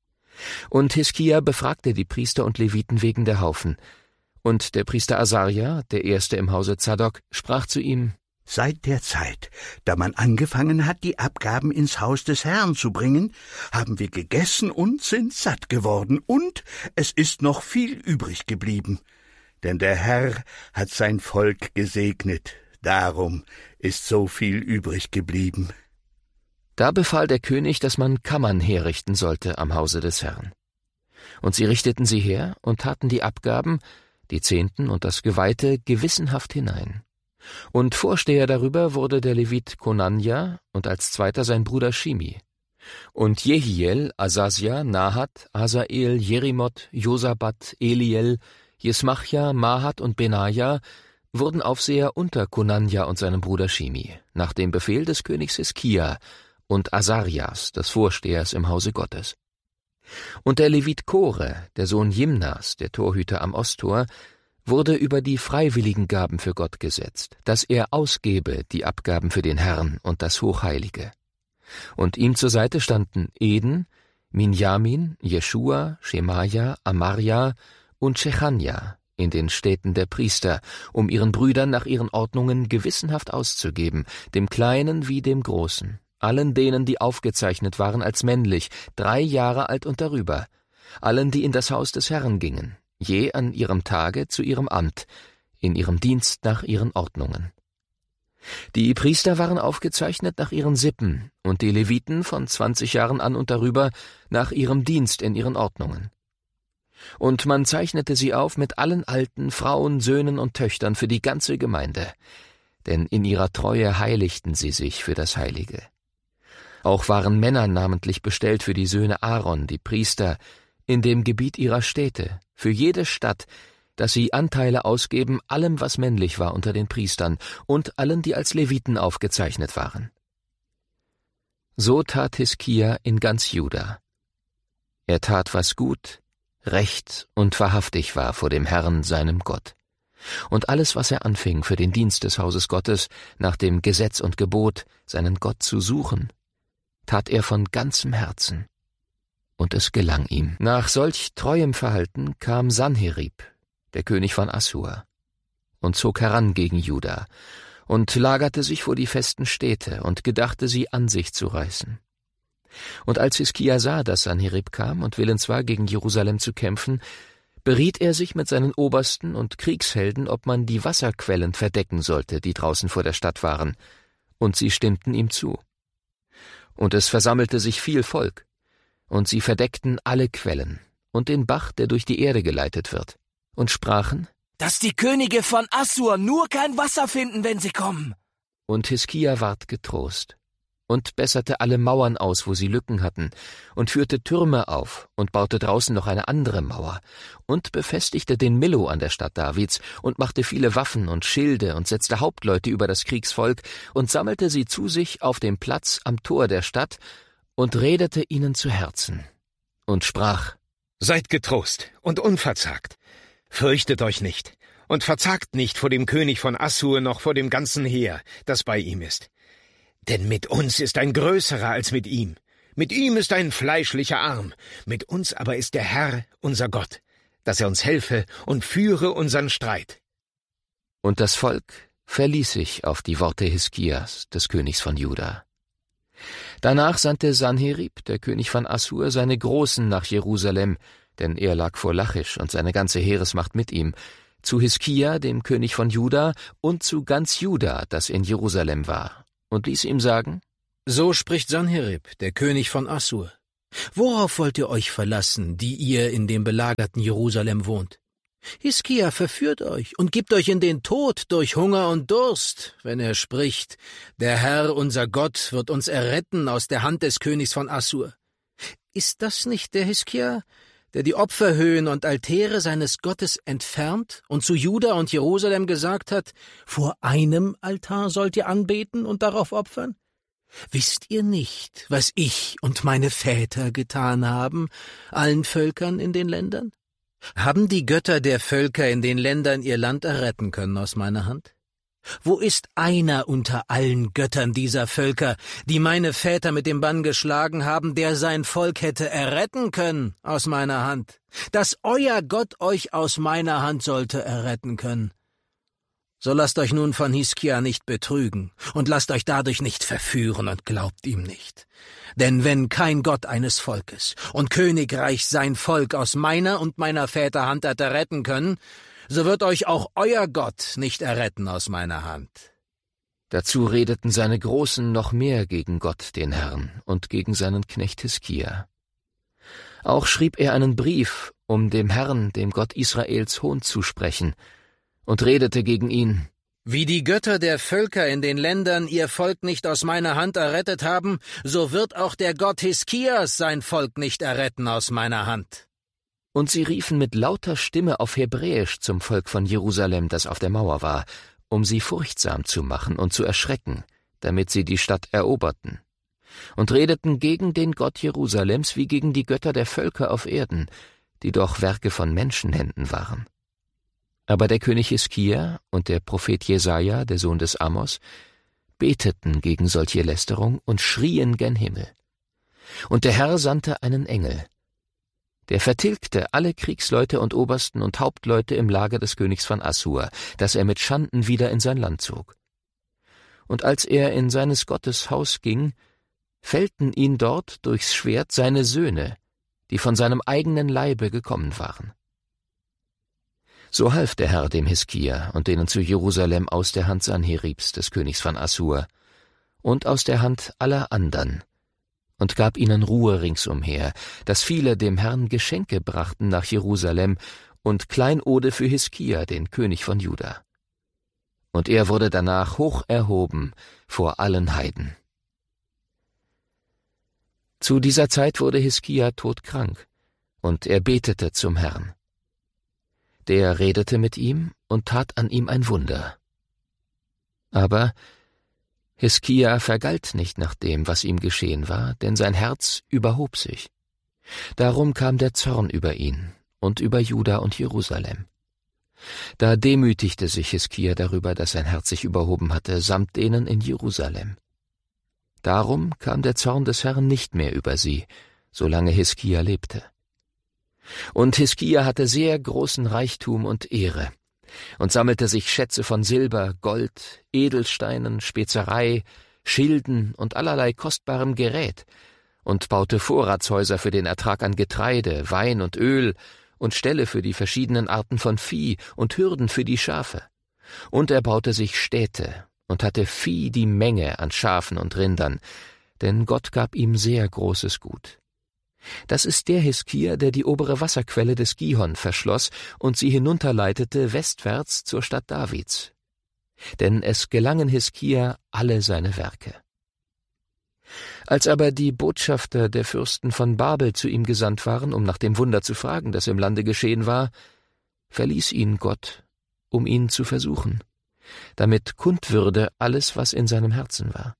Und Hiskia befragte die Priester und Leviten wegen der Haufen. Und der Priester Asaria, der Erste im Hause Zadok, sprach zu ihm: Seit der Zeit, da man angefangen hat, die Abgaben ins Haus des Herrn zu bringen, haben wir gegessen und sind satt geworden, und es ist noch viel übrig geblieben. Denn der Herr hat sein Volk gesegnet, darum ist so viel übrig geblieben. Da befahl der König, dass man Kammern herrichten sollte am Hause des Herrn. Und sie richteten sie her und taten die Abgaben, die Zehnten und das Geweihte gewissenhaft hinein. Und Vorsteher darüber wurde der Levit Konanja und als zweiter sein Bruder Shimi. Und Jehiel, Asasja, Nahat, Asael, Jerimoth, Josabat, Eliel, Jesmachja, Mahat und Benaja wurden Aufseher unter Konanja und seinem Bruder Shimi, nach dem Befehl des Königs Hiskia und Asarias, des Vorstehers im Hause Gottes. Und der Levit Kore, der Sohn Jimnas, der Torhüter am Osttor, wurde über die freiwilligen Gaben für Gott gesetzt, dass er ausgebe die Abgaben für den Herrn und das Hochheilige. Und ihm zur Seite standen Eden, Minjamin, Jeschua, Schemaja, Amarja und Shechanja in den Städten der Priester, um ihren Brüdern nach ihren Ordnungen gewissenhaft auszugeben, dem Kleinen wie dem Großen, allen denen, die aufgezeichnet waren als männlich, 3 Jahre alt und darüber, allen, die in das Haus des Herrn gingen, je an ihrem Tage zu ihrem Amt, in ihrem Dienst nach ihren Ordnungen. Die Priester waren aufgezeichnet nach ihren Sippen und die Leviten von 20 Jahren an und darüber nach ihrem Dienst in ihren Ordnungen. Und man zeichnete sie auf mit allen Alten, Frauen, Söhnen und Töchtern für die ganze Gemeinde, denn in ihrer Treue heiligten sie sich für das Heilige. Auch waren Männer namentlich bestellt für die Söhne Aaron, die Priester, in dem Gebiet ihrer Städte, für jede Stadt, dass sie Anteile ausgeben allem, was männlich war unter den Priestern und allen, die als Leviten aufgezeichnet waren. So tat Hiskia in ganz Juda. Er tat, was gut, recht und wahrhaftig war vor dem Herrn, seinem Gott. Und alles, was er anfing für den Dienst des Hauses Gottes, nach dem Gesetz und Gebot, seinen Gott zu suchen, tat er von ganzem Herzen. Und es gelang ihm. Nach solch treuem Verhalten kam Sanherib, der König von Assur, und zog heran gegen Juda und lagerte sich vor die festen Städte und gedachte, sie an sich zu reißen. Und als Hiskia sah, dass Sanherib kam und willens war, gegen Jerusalem zu kämpfen, beriet er sich mit seinen Obersten und Kriegshelden, ob man die Wasserquellen verdecken sollte, die draußen vor der Stadt waren, und sie stimmten ihm zu. Und es versammelte sich viel Volk, und sie verdeckten alle Quellen und den Bach, der durch die Erde geleitet wird, und sprachen: Dass die Könige von Assur nur kein Wasser finden, wenn sie kommen. Und Hiskia ward getrost und besserte alle Mauern aus, wo sie Lücken hatten, und führte Türme auf und baute draußen noch eine andere Mauer und befestigte den Millo an der Stadt Davids und machte viele Waffen und Schilde und setzte Hauptleute über das Kriegsvolk und sammelte sie zu sich auf dem Platz am Tor der Stadt und redete ihnen zu Herzen und sprach: Seid getrost und unverzagt, fürchtet euch nicht und verzagt nicht vor dem König von Assur noch vor dem ganzen Heer, das bei ihm ist. Denn mit uns ist ein Größerer als mit ihm. Mit ihm ist ein fleischlicher Arm, mit uns aber ist der Herr, unser Gott, dass er uns helfe und führe unseren Streit. Und das Volk verließ sich auf die Worte Hiskias, des Königs von Juda. Danach sandte Sanherib, der König von Assur, seine Großen nach Jerusalem, denn er lag vor Lachisch und seine ganze Heeresmacht mit ihm, zu Hiskia, dem König von Juda, und zu ganz Juda, das in Jerusalem war, und ließ ihm sagen: So spricht Sanherib, der König von Assur. Worauf wollt ihr euch verlassen, die ihr in dem belagerten Jerusalem wohnt? Hiskia verführt euch und gibt euch in den Tod durch Hunger und Durst, wenn er spricht: Der Herr, unser Gott, wird uns erretten aus der Hand des Königs von Assur. Ist das nicht der Hiskia, der die Opferhöhen und Altäre seines Gottes entfernt und zu Juda und Jerusalem gesagt hat: Vor einem Altar sollt ihr anbeten und darauf opfern? Wisst ihr nicht, was ich und meine Väter getan haben, allen Völkern in den Ländern? Haben die Götter der Völker in den Ländern ihr Land erretten können aus meiner Hand? Wo ist einer unter allen Göttern dieser Völker, die meine Väter mit dem Bann geschlagen haben, der sein Volk hätte erretten können aus meiner Hand? Dass euer Gott euch aus meiner Hand sollte erretten können. So lasst euch nun von Hiskia nicht betrügen und lasst euch dadurch nicht verführen und glaubt ihm nicht. Denn wenn kein Gott eines Volkes und Königreich sein Volk aus meiner und meiner Väter Hand hat erretten können, so wird euch auch euer Gott nicht erretten aus meiner Hand. Dazu redeten seine Großen noch mehr gegen Gott, den Herrn, und gegen seinen Knecht Hiskia. Auch schrieb er einen Brief, um dem Herrn, dem Gott Israels, Hohn zu sprechen, und redete gegen ihn: Wie die Götter der Völker in den Ländern ihr Volk nicht aus meiner Hand errettet haben, so wird auch der Gott Hiskias sein Volk nicht erretten aus meiner Hand. Und sie riefen mit lauter Stimme auf Hebräisch zum Volk von Jerusalem, das auf der Mauer war, um sie furchtsam zu machen und zu erschrecken, damit sie die Stadt eroberten, und redeten gegen den Gott Jerusalems wie gegen die Götter der Völker auf Erden, die doch Werke von Menschenhänden waren. Aber der König Hiskia und der Prophet Jesaja, der Sohn des Amos, beteten gegen solche Lästerung und schrien gen Himmel. Und der Herr sandte einen Engel, der vertilgte alle Kriegsleute und Obersten und Hauptleute im Lager des Königs von Assur, dass er mit Schanden wieder in sein Land zog. Und als er in seines Gottes Haus ging, fällten ihn dort durchs Schwert seine Söhne, die von seinem eigenen Leibe gekommen waren. So half der Herr dem Hiskia und denen zu Jerusalem aus der Hand Sanheribs, des Königs von Assur, und aus der Hand aller andern, und gab ihnen Ruhe ringsumher, dass viele dem Herrn Geschenke brachten nach Jerusalem und Kleinode für Hiskia, den König von Juda. Und er wurde danach hoch erhoben vor allen Heiden. Zu dieser Zeit wurde Hiskia todkrank, und er betete zum Herrn. Der redete mit ihm und tat an ihm ein Wunder. Aber Hiskia vergalt nicht nach dem, was ihm geschehen war, denn sein Herz überhob sich. Darum kam der Zorn über ihn und über Juda und Jerusalem. Da demütigte sich Hiskia darüber, dass sein Herz sich überhoben hatte, samt denen in Jerusalem. Darum kam der Zorn des Herrn nicht mehr über sie, solange Hiskia lebte. Und Hiskia hatte sehr großen Reichtum und Ehre und sammelte sich Schätze von Silber, Gold, Edelsteinen, Spezerei, Schilden und allerlei kostbarem Gerät und baute Vorratshäuser für den Ertrag an Getreide, Wein und Öl und Ställe für die verschiedenen Arten von Vieh und Hürden für die Schafe. Und er baute sich Städte und hatte Vieh die Menge an Schafen und Rindern, denn Gott gab ihm sehr großes Gut. Das ist der Hiskia, der die obere Wasserquelle des Gihon verschloss und sie hinunterleitete westwärts zur Stadt Davids. Denn es gelangen Hiskia alle seine Werke. Als aber die Botschafter der Fürsten von Babel zu ihm gesandt waren, um nach dem Wunder zu fragen, das im Lande geschehen war, verließ ihn Gott, um ihn zu versuchen, damit kund würde alles, was in seinem Herzen war.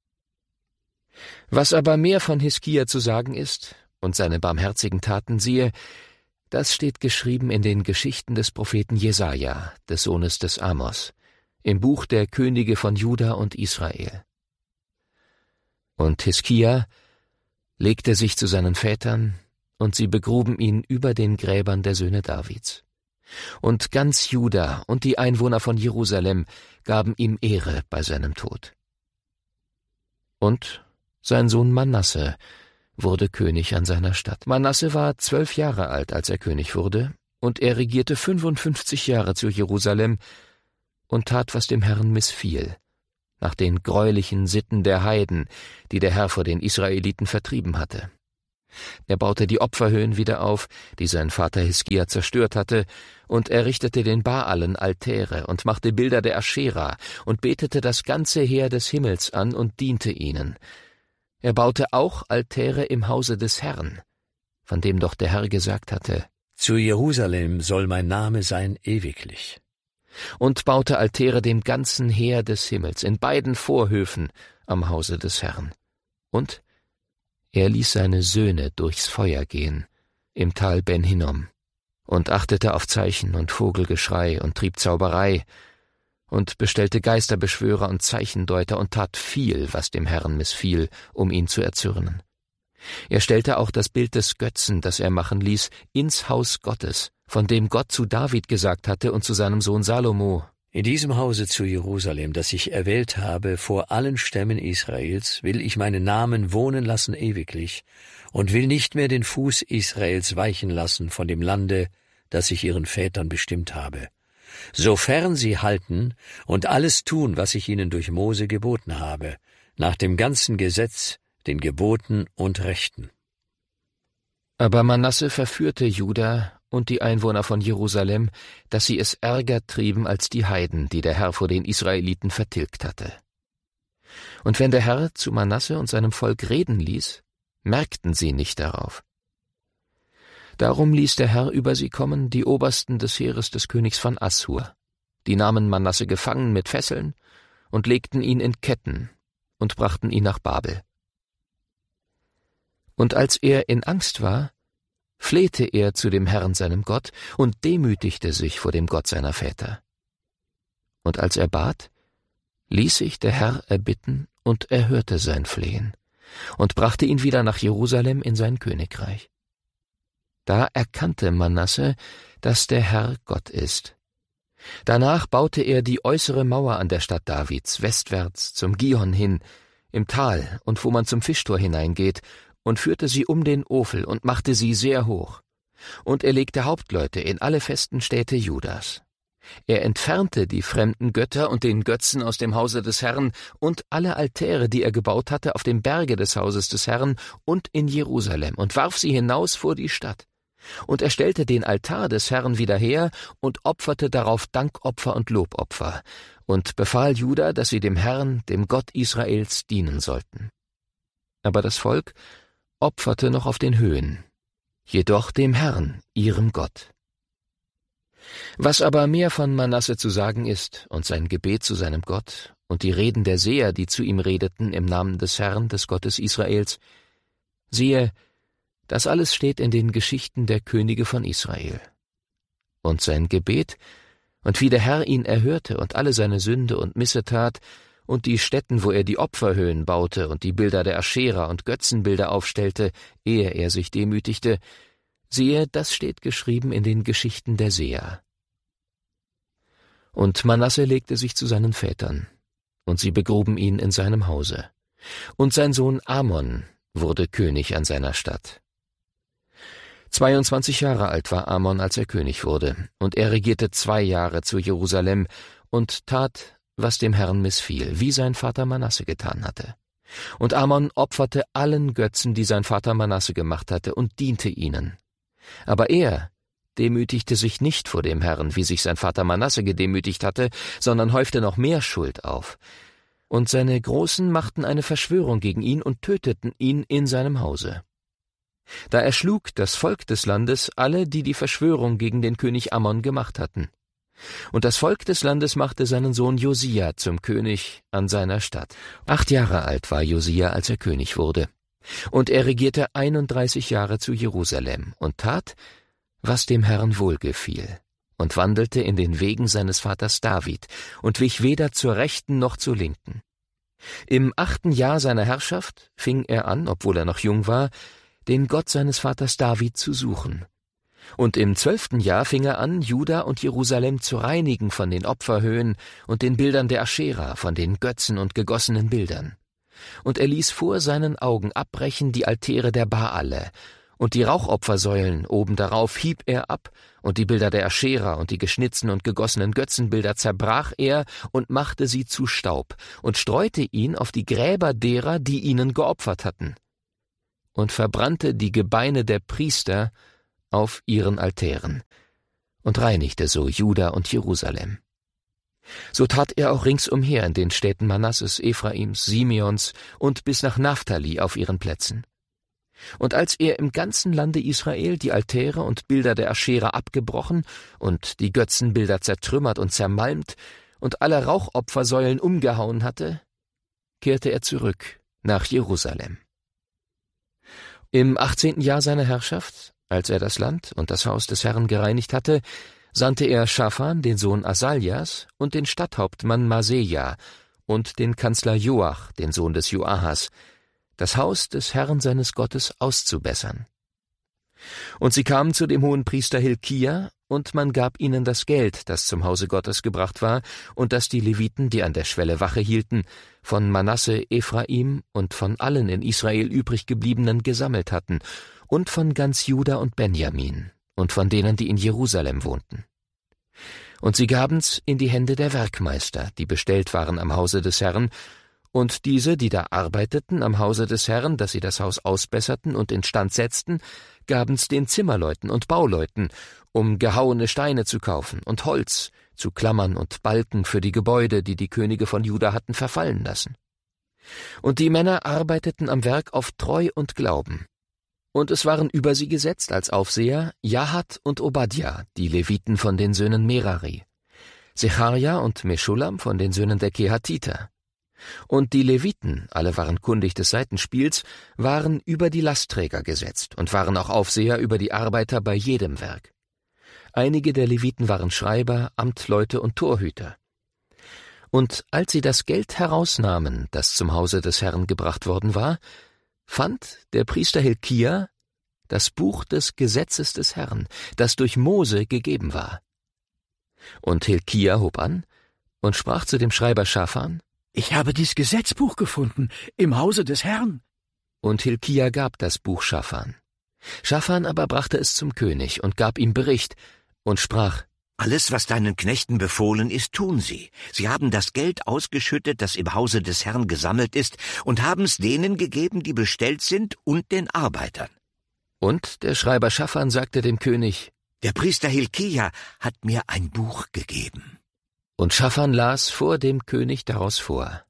Was aber mehr von Hiskia zu sagen ist und seine barmherzigen Taten, siehe, das steht geschrieben in den Geschichten des Propheten Jesaja, des Sohnes des Amos, im Buch der Könige von Juda und Israel. Und Hiskia legte sich zu seinen Vätern, und sie begruben ihn über den Gräbern der Söhne Davids. Und ganz Juda und die Einwohner von Jerusalem gaben ihm Ehre bei seinem Tod. Und sein Sohn Manasse wurde König an seiner Statt. Manasse war 12 Jahre alt, als er König wurde, und er regierte 55 Jahre zu Jerusalem und tat, was dem Herrn missfiel, nach den greulichen Sitten der Heiden, die der Herr vor den Israeliten vertrieben hatte. Er baute die Opferhöhen wieder auf, die sein Vater Hiskia zerstört hatte, und errichtete den Baalen Altäre und machte Bilder der Aschera und betete das ganze Heer des Himmels an und diente ihnen. Er baute auch Altäre im Hause des Herrn, von dem doch der Herr gesagt hatte: Zu Jerusalem soll mein Name sein ewiglich. Und baute Altäre dem ganzen Heer des Himmels in beiden Vorhöfen am Hause des Herrn. Und er ließ seine Söhne durchs Feuer gehen, im Tal Ben Hinnom, und achtete auf Zeichen und Vogelgeschrei und trieb Zauberei und bestellte Geisterbeschwörer und Zeichendeuter und tat viel, was dem Herrn missfiel, um ihn zu erzürnen. Er stellte auch das Bild des Götzen, das er machen ließ, ins Haus Gottes, von dem Gott zu David gesagt hatte und zu seinem Sohn Salomo: In diesem Hause zu Jerusalem, das ich erwählt habe, vor allen Stämmen Israels, will ich meinen Namen wohnen lassen ewiglich und will nicht mehr den Fuß Israels weichen lassen von dem Lande, das ich ihren Vätern bestimmt habe, sofern sie halten und alles tun, was ich ihnen durch Mose geboten habe, nach dem ganzen Gesetz, den Geboten und Rechten. Aber Manasse verführte Juda und die Einwohner von Jerusalem, dass sie es ärger trieben als die Heiden, die der Herr vor den Israeliten vertilgt hatte. Und wenn der Herr zu Manasse und seinem Volk reden ließ, merkten sie nicht darauf. Darum ließ der Herr über sie kommen die Obersten des Heeres des Königs von Assur. Die nahmen Manasse gefangen mit Fesseln und legten ihn in Ketten und brachten ihn nach Babel. Und als er in Angst war, flehte er zu dem Herrn seinem Gott und demütigte sich vor dem Gott seiner Väter. Und als er bat, ließ sich der Herr erbitten und erhörte sein Flehen und brachte ihn wieder nach Jerusalem in sein Königreich. Da erkannte Manasse, dass der Herr Gott ist. Danach baute er die äußere Mauer an der Stadt Davids, westwärts zum Gihon hin, im Tal und wo man zum Fischtor hineingeht, und führte sie um den Ofel und machte sie sehr hoch. Und er legte Hauptleute in alle festen Städte Judas. Er entfernte die fremden Götter und den Götzen aus dem Hause des Herrn und alle Altäre, die er gebaut hatte, auf dem Berge des Hauses des Herrn und in Jerusalem, und warf sie hinaus vor die Stadt. Und er stellte den Altar des Herrn wieder her und opferte darauf Dankopfer und Lobopfer und befahl Juda, dass sie dem Herrn, dem Gott Israels, dienen sollten. Aber das Volk opferte noch auf den Höhen, jedoch dem Herrn, ihrem Gott. Was aber mehr von Manasse zu sagen ist und sein Gebet zu seinem Gott und die Reden der Seher, die zu ihm redeten im Namen des Herrn, des Gottes Israels, siehe, das alles steht in den Geschichten der Könige von Israel. Und sein Gebet, und wie der Herr ihn erhörte und alle seine Sünde und Missetat, und die Stätten, wo er die Opferhöhen baute und die Bilder der Aschera und Götzenbilder aufstellte, ehe er sich demütigte, siehe, das steht geschrieben in den Geschichten der Seher. Und Manasse legte sich zu seinen Vätern, und sie begruben ihn in seinem Hause. Und sein Sohn Amon wurde König an seiner Statt. 22 Jahre alt war Amon, als er König wurde, und er regierte 2 Jahre zu Jerusalem und tat, was dem Herrn missfiel, wie sein Vater Manasse getan hatte. Und Amon opferte allen Götzen, die sein Vater Manasse gemacht hatte, und diente ihnen. Aber er demütigte sich nicht vor dem Herrn, wie sich sein Vater Manasse gedemütigt hatte, sondern häufte noch mehr Schuld auf. Und seine Großen machten eine Verschwörung gegen ihn und töteten ihn in seinem Hause. Da erschlug das Volk des Landes alle, die die Verschwörung gegen den König Amon gemacht hatten. Und das Volk des Landes machte seinen Sohn Josia zum König an seiner Statt. 8 Jahre alt war Josia, als er König wurde. Und er regierte 31 Jahre zu Jerusalem und tat, was dem Herrn wohlgefiel, und wandelte in den Wegen seines Vaters David und wich weder zur Rechten noch zur Linken. Im 8. Jahr seiner Herrschaft fing er an, obwohl er noch jung war, den Gott seines Vaters David zu suchen. Und im 12. Jahr fing er an, Juda und Jerusalem zu reinigen von den Opferhöhen und den Bildern der Aschera, von den Götzen und gegossenen Bildern. und er ließ vor seinen Augen abbrechen die Altäre der Baale, und die Rauchopfersäulen oben darauf hieb er ab, und die Bilder der Aschera und die geschnitzten und gegossenen Götzenbilder zerbrach er und machte sie zu Staub und streute ihn auf die Gräber derer, die ihnen geopfert hatten, und verbrannte die Gebeine der Priester auf ihren Altären und reinigte so Juda und Jerusalem. So tat er auch ringsumher in den Städten Manasses, Ephraims, Simeons und bis nach Naphtali auf ihren Plätzen. Und als er im ganzen Lande Israel die Altäre und Bilder der Aschera abgebrochen und die Götzenbilder zertrümmert und zermalmt und alle Rauchopfersäulen umgehauen hatte, kehrte er zurück nach Jerusalem. Im 18. Jahr seiner Herrschaft, als er das Land und das Haus des Herrn gereinigt hatte, sandte er Schaphan, den Sohn Asaljas, und den Stadthauptmann Maseja und den Kanzler Joach, den Sohn des Joahas, das Haus des Herrn seines Gottes auszubessern. Und sie kamen zu dem Hohenpriester Hilkia, und man gab ihnen das Geld, das zum Hause Gottes gebracht war, und das die Leviten, die an der Schwelle Wache hielten, von Manasse, Ephraim und von allen in Israel übriggebliebenen gesammelt hatten, und von ganz Juda und Benjamin, und von denen, die in Jerusalem wohnten. Und sie gaben's in die Hände der Werkmeister, die bestellt waren am Hause des Herrn, und diese, die da arbeiteten am Hause des Herrn, dass sie das Haus ausbesserten und instand setzten, gaben's den Zimmerleuten und Bauleuten, um gehauene Steine zu kaufen und Holz, zu Klammern und Balken für die Gebäude, die die Könige von Juda hatten verfallen lassen. Und die Männer arbeiteten am Werk auf Treu und Glauben. Und es waren über sie gesetzt als Aufseher Jahat und Obadja, die Leviten von den Söhnen Merari, Secharia und Meschulam von den Söhnen der Kehatiter. Und die Leviten, alle waren kundig des Saitenspiels, waren über die Lastträger gesetzt und waren auch Aufseher über die Arbeiter bei jedem Werk. Einige der Leviten waren Schreiber, Amtleute und Torhüter. Und als sie das Geld herausnahmen, das zum Hause des Herrn gebracht worden war, fand der Priester Hilkia das Buch des Gesetzes des Herrn, das durch Mose gegeben war. Und Hilkia hob an und sprach zu dem Schreiber Schaphan: »Ich habe dies Gesetzbuch gefunden im Hause des Herrn.« Und Hilkia gab das Buch Schaphan. Schaphan aber brachte es zum König und gab ihm Bericht und sprach: »Alles, was deinen Knechten befohlen ist, tun sie. Sie haben das Geld ausgeschüttet, das im Hause des Herrn gesammelt ist, und haben es denen gegeben, die bestellt sind, und den Arbeitern.« Und der Schreiber Schaphan sagte dem König: »Der Priester Hilkia hat mir ein Buch gegeben.« Und Schaphan las vor dem König daraus vor.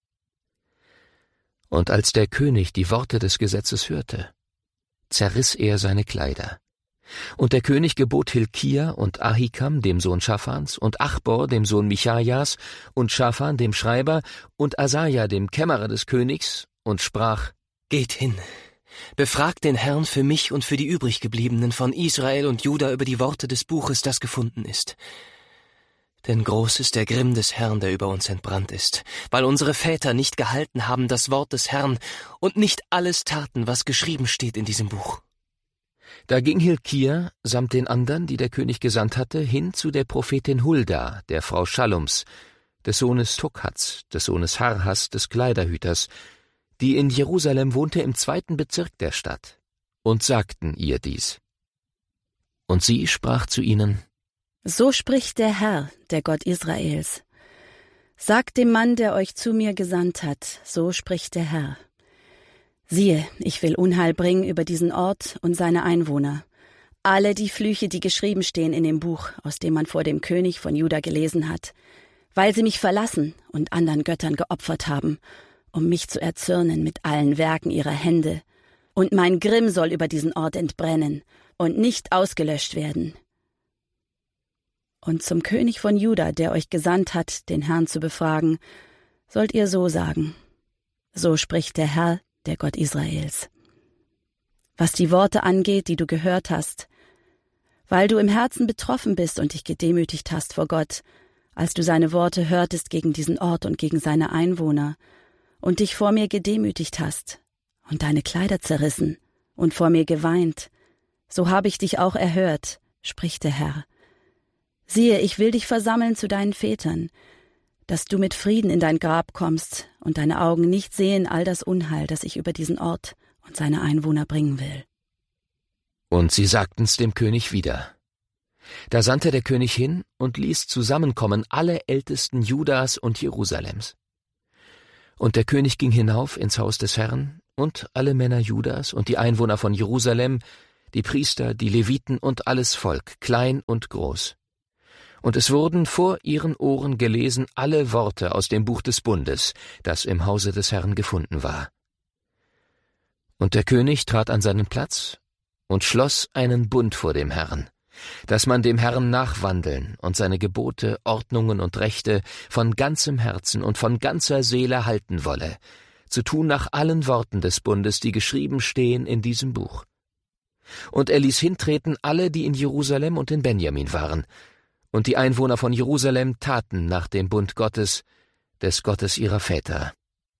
Und als der König die Worte des Gesetzes hörte, zerriss er seine Kleider. Und der König gebot Hilkia und Ahikam, dem Sohn Schaphans, und Achbor, dem Sohn Michajas, und Schaphan, dem Schreiber, und Asaja, dem Kämmerer des Königs, und sprach: »Geht hin, befragt den Herrn für mich und für die übriggebliebenen von Israel und Juda über die Worte des Buches, das gefunden ist. Denn groß ist der Grimm des Herrn, der über uns entbrannt ist, weil unsere Väter nicht gehalten haben das Wort des Herrn und nicht alles taten, was geschrieben steht in diesem Buch.« Da ging Hilkia samt den andern, die der König gesandt hatte, hin zu der Prophetin Hulda, der Frau Schallums, des Sohnes Tukhats, des Sohnes Harhas, des Kleiderhüters, die in Jerusalem wohnte im 2. Bezirk der Stadt, und sagten ihr dies. Und sie sprach zu ihnen: »So spricht der Herr, der Gott Israels. Sagt dem Mann, der euch zu mir gesandt hat, so spricht der Herr. Siehe, ich will Unheil bringen über diesen Ort und seine Einwohner. Alle die Flüche, die geschrieben stehen in dem Buch, aus dem man vor dem König von Juda gelesen hat, weil sie mich verlassen und anderen Göttern geopfert haben, um mich zu erzürnen mit allen Werken ihrer Hände. Und mein Grimm soll über diesen Ort entbrennen und nicht ausgelöscht werden. Und zum König von Juda, der euch gesandt hat, den Herrn zu befragen, sollt ihr so sagen: So spricht der Herr, der Gott Israels. Was die Worte angeht, die du gehört hast, weil du im Herzen betroffen bist und dich gedemütigt hast vor Gott, als du seine Worte hörtest gegen diesen Ort und gegen seine Einwohner, und dich vor mir gedemütigt hast und deine Kleider zerrissen und vor mir geweint, so habe ich dich auch erhört, spricht der Herr. Siehe, ich will dich versammeln zu deinen Vätern, dass du mit Frieden in dein Grab kommst und deine Augen nicht sehen all das Unheil, das ich über diesen Ort und seine Einwohner bringen will.« Und sie sagten's dem König wieder. Da sandte der König hin und ließ zusammenkommen alle Ältesten Judas und Jerusalems. Und der König ging hinauf ins Haus des Herrn, und alle Männer Judas und die Einwohner von Jerusalem, die Priester, die Leviten und alles Volk, klein und groß. Und es wurden vor ihren Ohren gelesen alle Worte aus dem Buch des Bundes, das im Hause des Herrn gefunden war. Und der König trat an seinen Platz und schloss einen Bund vor dem Herrn, dass man dem Herrn nachwandeln und seine Gebote, Ordnungen und Rechte von ganzem Herzen und von ganzer Seele halten wolle, zu tun nach allen Worten des Bundes, die geschrieben stehen in diesem Buch. Und er ließ hintreten alle, die in Jerusalem und in Benjamin waren, und die Einwohner von Jerusalem taten nach dem Bund Gottes, des Gottes ihrer Väter.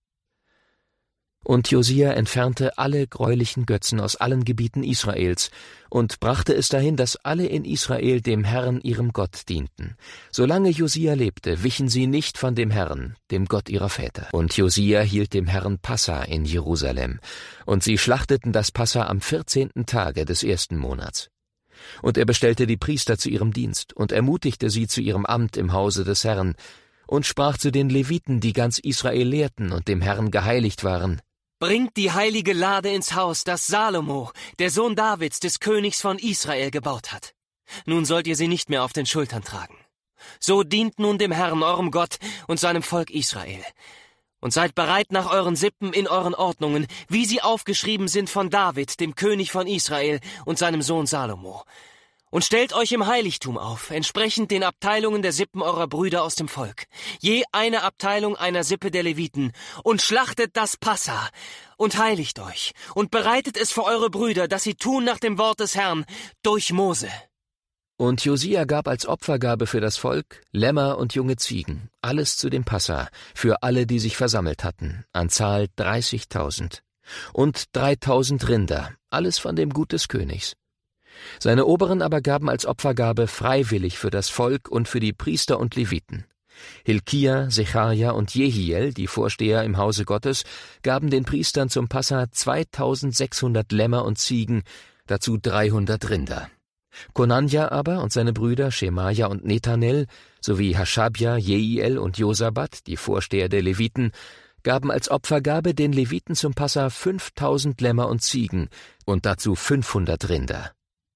Und Josia entfernte alle greulichen Götzen aus allen Gebieten Israels und brachte es dahin, dass alle in Israel dem Herrn ihrem Gott dienten. Solange Josia lebte, wichen sie nicht von dem Herrn, dem Gott ihrer Väter. Und Josia hielt dem Herrn Passa in Jerusalem, und sie schlachteten das Passa am 14. Tage des 1. Monats. Und er bestellte die Priester zu ihrem Dienst und ermutigte sie zu ihrem Amt im Hause des Herrn und sprach zu den Leviten, die ganz Israel lehrten und dem Herrn geheiligt waren: »Bringt die heilige Lade ins Haus, das Salomo, der Sohn Davids, des Königs von Israel, gebaut hat. Nun sollt ihr sie nicht mehr auf den Schultern tragen. So dient nun dem Herrn, eurem Gott, und seinem Volk Israel. Und seid bereit nach euren Sippen in euren Ordnungen, wie sie aufgeschrieben sind von David, dem König von Israel, und seinem Sohn Salomo. Und stellt euch im Heiligtum auf, entsprechend den Abteilungen der Sippen eurer Brüder aus dem Volk, je eine Abteilung einer Sippe der Leviten, und schlachtet das Passa, und heiligt euch, und bereitet es für eure Brüder, dass sie tun nach dem Wort des Herrn, durch Mose.« Und Josia gab als Opfergabe für das Volk Lämmer und junge Ziegen, alles zu dem Passa, für alle, die sich versammelt hatten, an Zahl 30.000, und 3.000 Rinder, alles von dem Gut des Königs. Seine Oberen aber gaben als Opfergabe freiwillig für das Volk und für die Priester und Leviten. Hilkia, Secharia und Jehiel, die Vorsteher im Hause Gottes, gaben den Priestern zum Passa 2.600 Lämmer und Ziegen, dazu 300 Rinder. Konanja aber und seine Brüder Schemaja und Nethanel sowie Haschabja, Jehiel und Josabat, die Vorsteher der Leviten, gaben als Opfergabe den Leviten zum Passa 5.000 Lämmer und Ziegen und dazu 500 Rinder.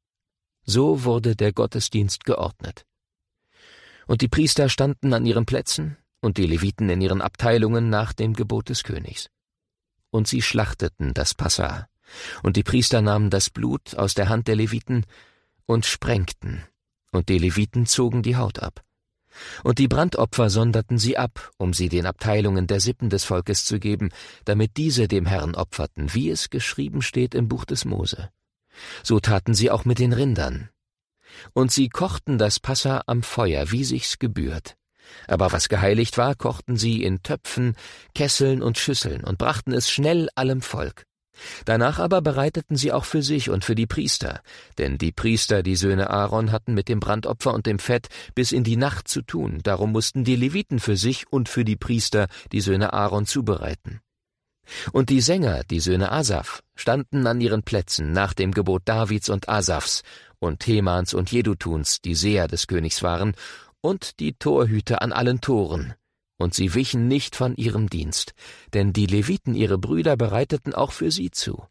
So wurde der Gottesdienst geordnet. Und die Priester standen an ihren Plätzen und die Leviten in ihren Abteilungen nach dem Gebot des Königs. Und sie schlachteten das Passa, und die Priester nahmen das Blut aus der Hand der Leviten und sprengten, und die Leviten zogen die Haut ab. Und die Brandopfer sonderten sie ab, um sie den Abteilungen der Sippen des Volkes zu geben, damit diese dem Herrn opferten, wie es geschrieben steht im Buch des Mose. So taten sie auch mit den Rindern. Und sie kochten das Passa am Feuer, wie sich's gebührt. Aber was geheiligt war, kochten sie in Töpfen, Kesseln und Schüsseln und brachten es schnell allem Volk. Danach aber bereiteten sie auch für sich und für die Priester, denn die Priester, die Söhne Aaron, hatten mit dem Brandopfer und dem Fett bis in die Nacht zu tun, darum mussten die Leviten für sich und für die Priester, die Söhne Aaron, zubereiten. Und die Sänger, die Söhne Asaf, standen an ihren Plätzen nach dem Gebot Davids und Asafs und Themans und Jedutuns, die Seher des Königs waren, und die Torhüter an allen Toren, und sie wichen nicht von ihrem Dienst, denn die Leviten, ihre Brüder, bereiteten auch für sie zu.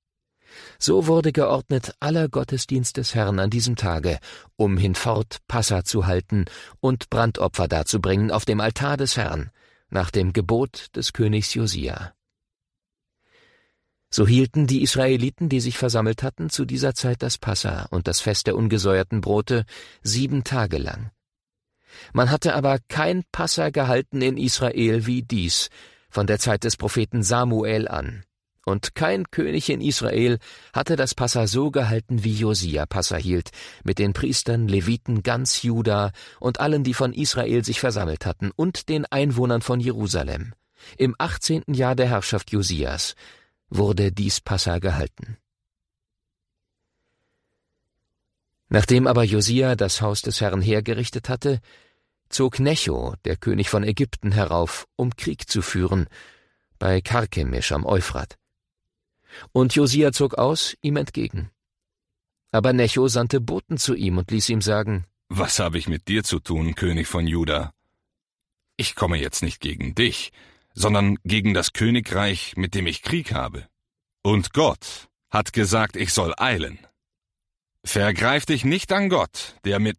So wurde geordnet aller Gottesdienst des Herrn an diesem Tage, um hinfort Passa zu halten und Brandopfer darzubringen auf dem Altar des Herrn, nach dem Gebot des Königs Josia. So hielten die Israeliten, die sich versammelt hatten, zu dieser Zeit das Passa und das Fest der ungesäuerten Brote 7 Tage lang. Man hatte aber kein Passa gehalten in Israel wie dies, von der Zeit des Propheten Samuel an. Und kein König in Israel hatte das Passa so gehalten, wie Josia Passa hielt, mit den Priestern, Leviten, ganz Juda und allen, die von Israel sich versammelt hatten, und den Einwohnern von Jerusalem. Im 18. Jahr der Herrschaft Josias wurde dies Passa gehalten. Nachdem aber Josia das Haus des Herrn hergerichtet hatte, zog Necho, der König von Ägypten, herauf, um Krieg zu führen, bei Karkemisch am Euphrat. Und Josia zog aus, ihm entgegen. Aber Necho sandte Boten zu ihm und ließ ihm sagen: Was habe ich mit dir zu tun, König von Juda? Ich komme jetzt nicht gegen dich, sondern gegen das Königreich, mit dem ich Krieg habe. Und Gott hat gesagt, ich soll eilen. Vergreif dich nicht an Gott, der mit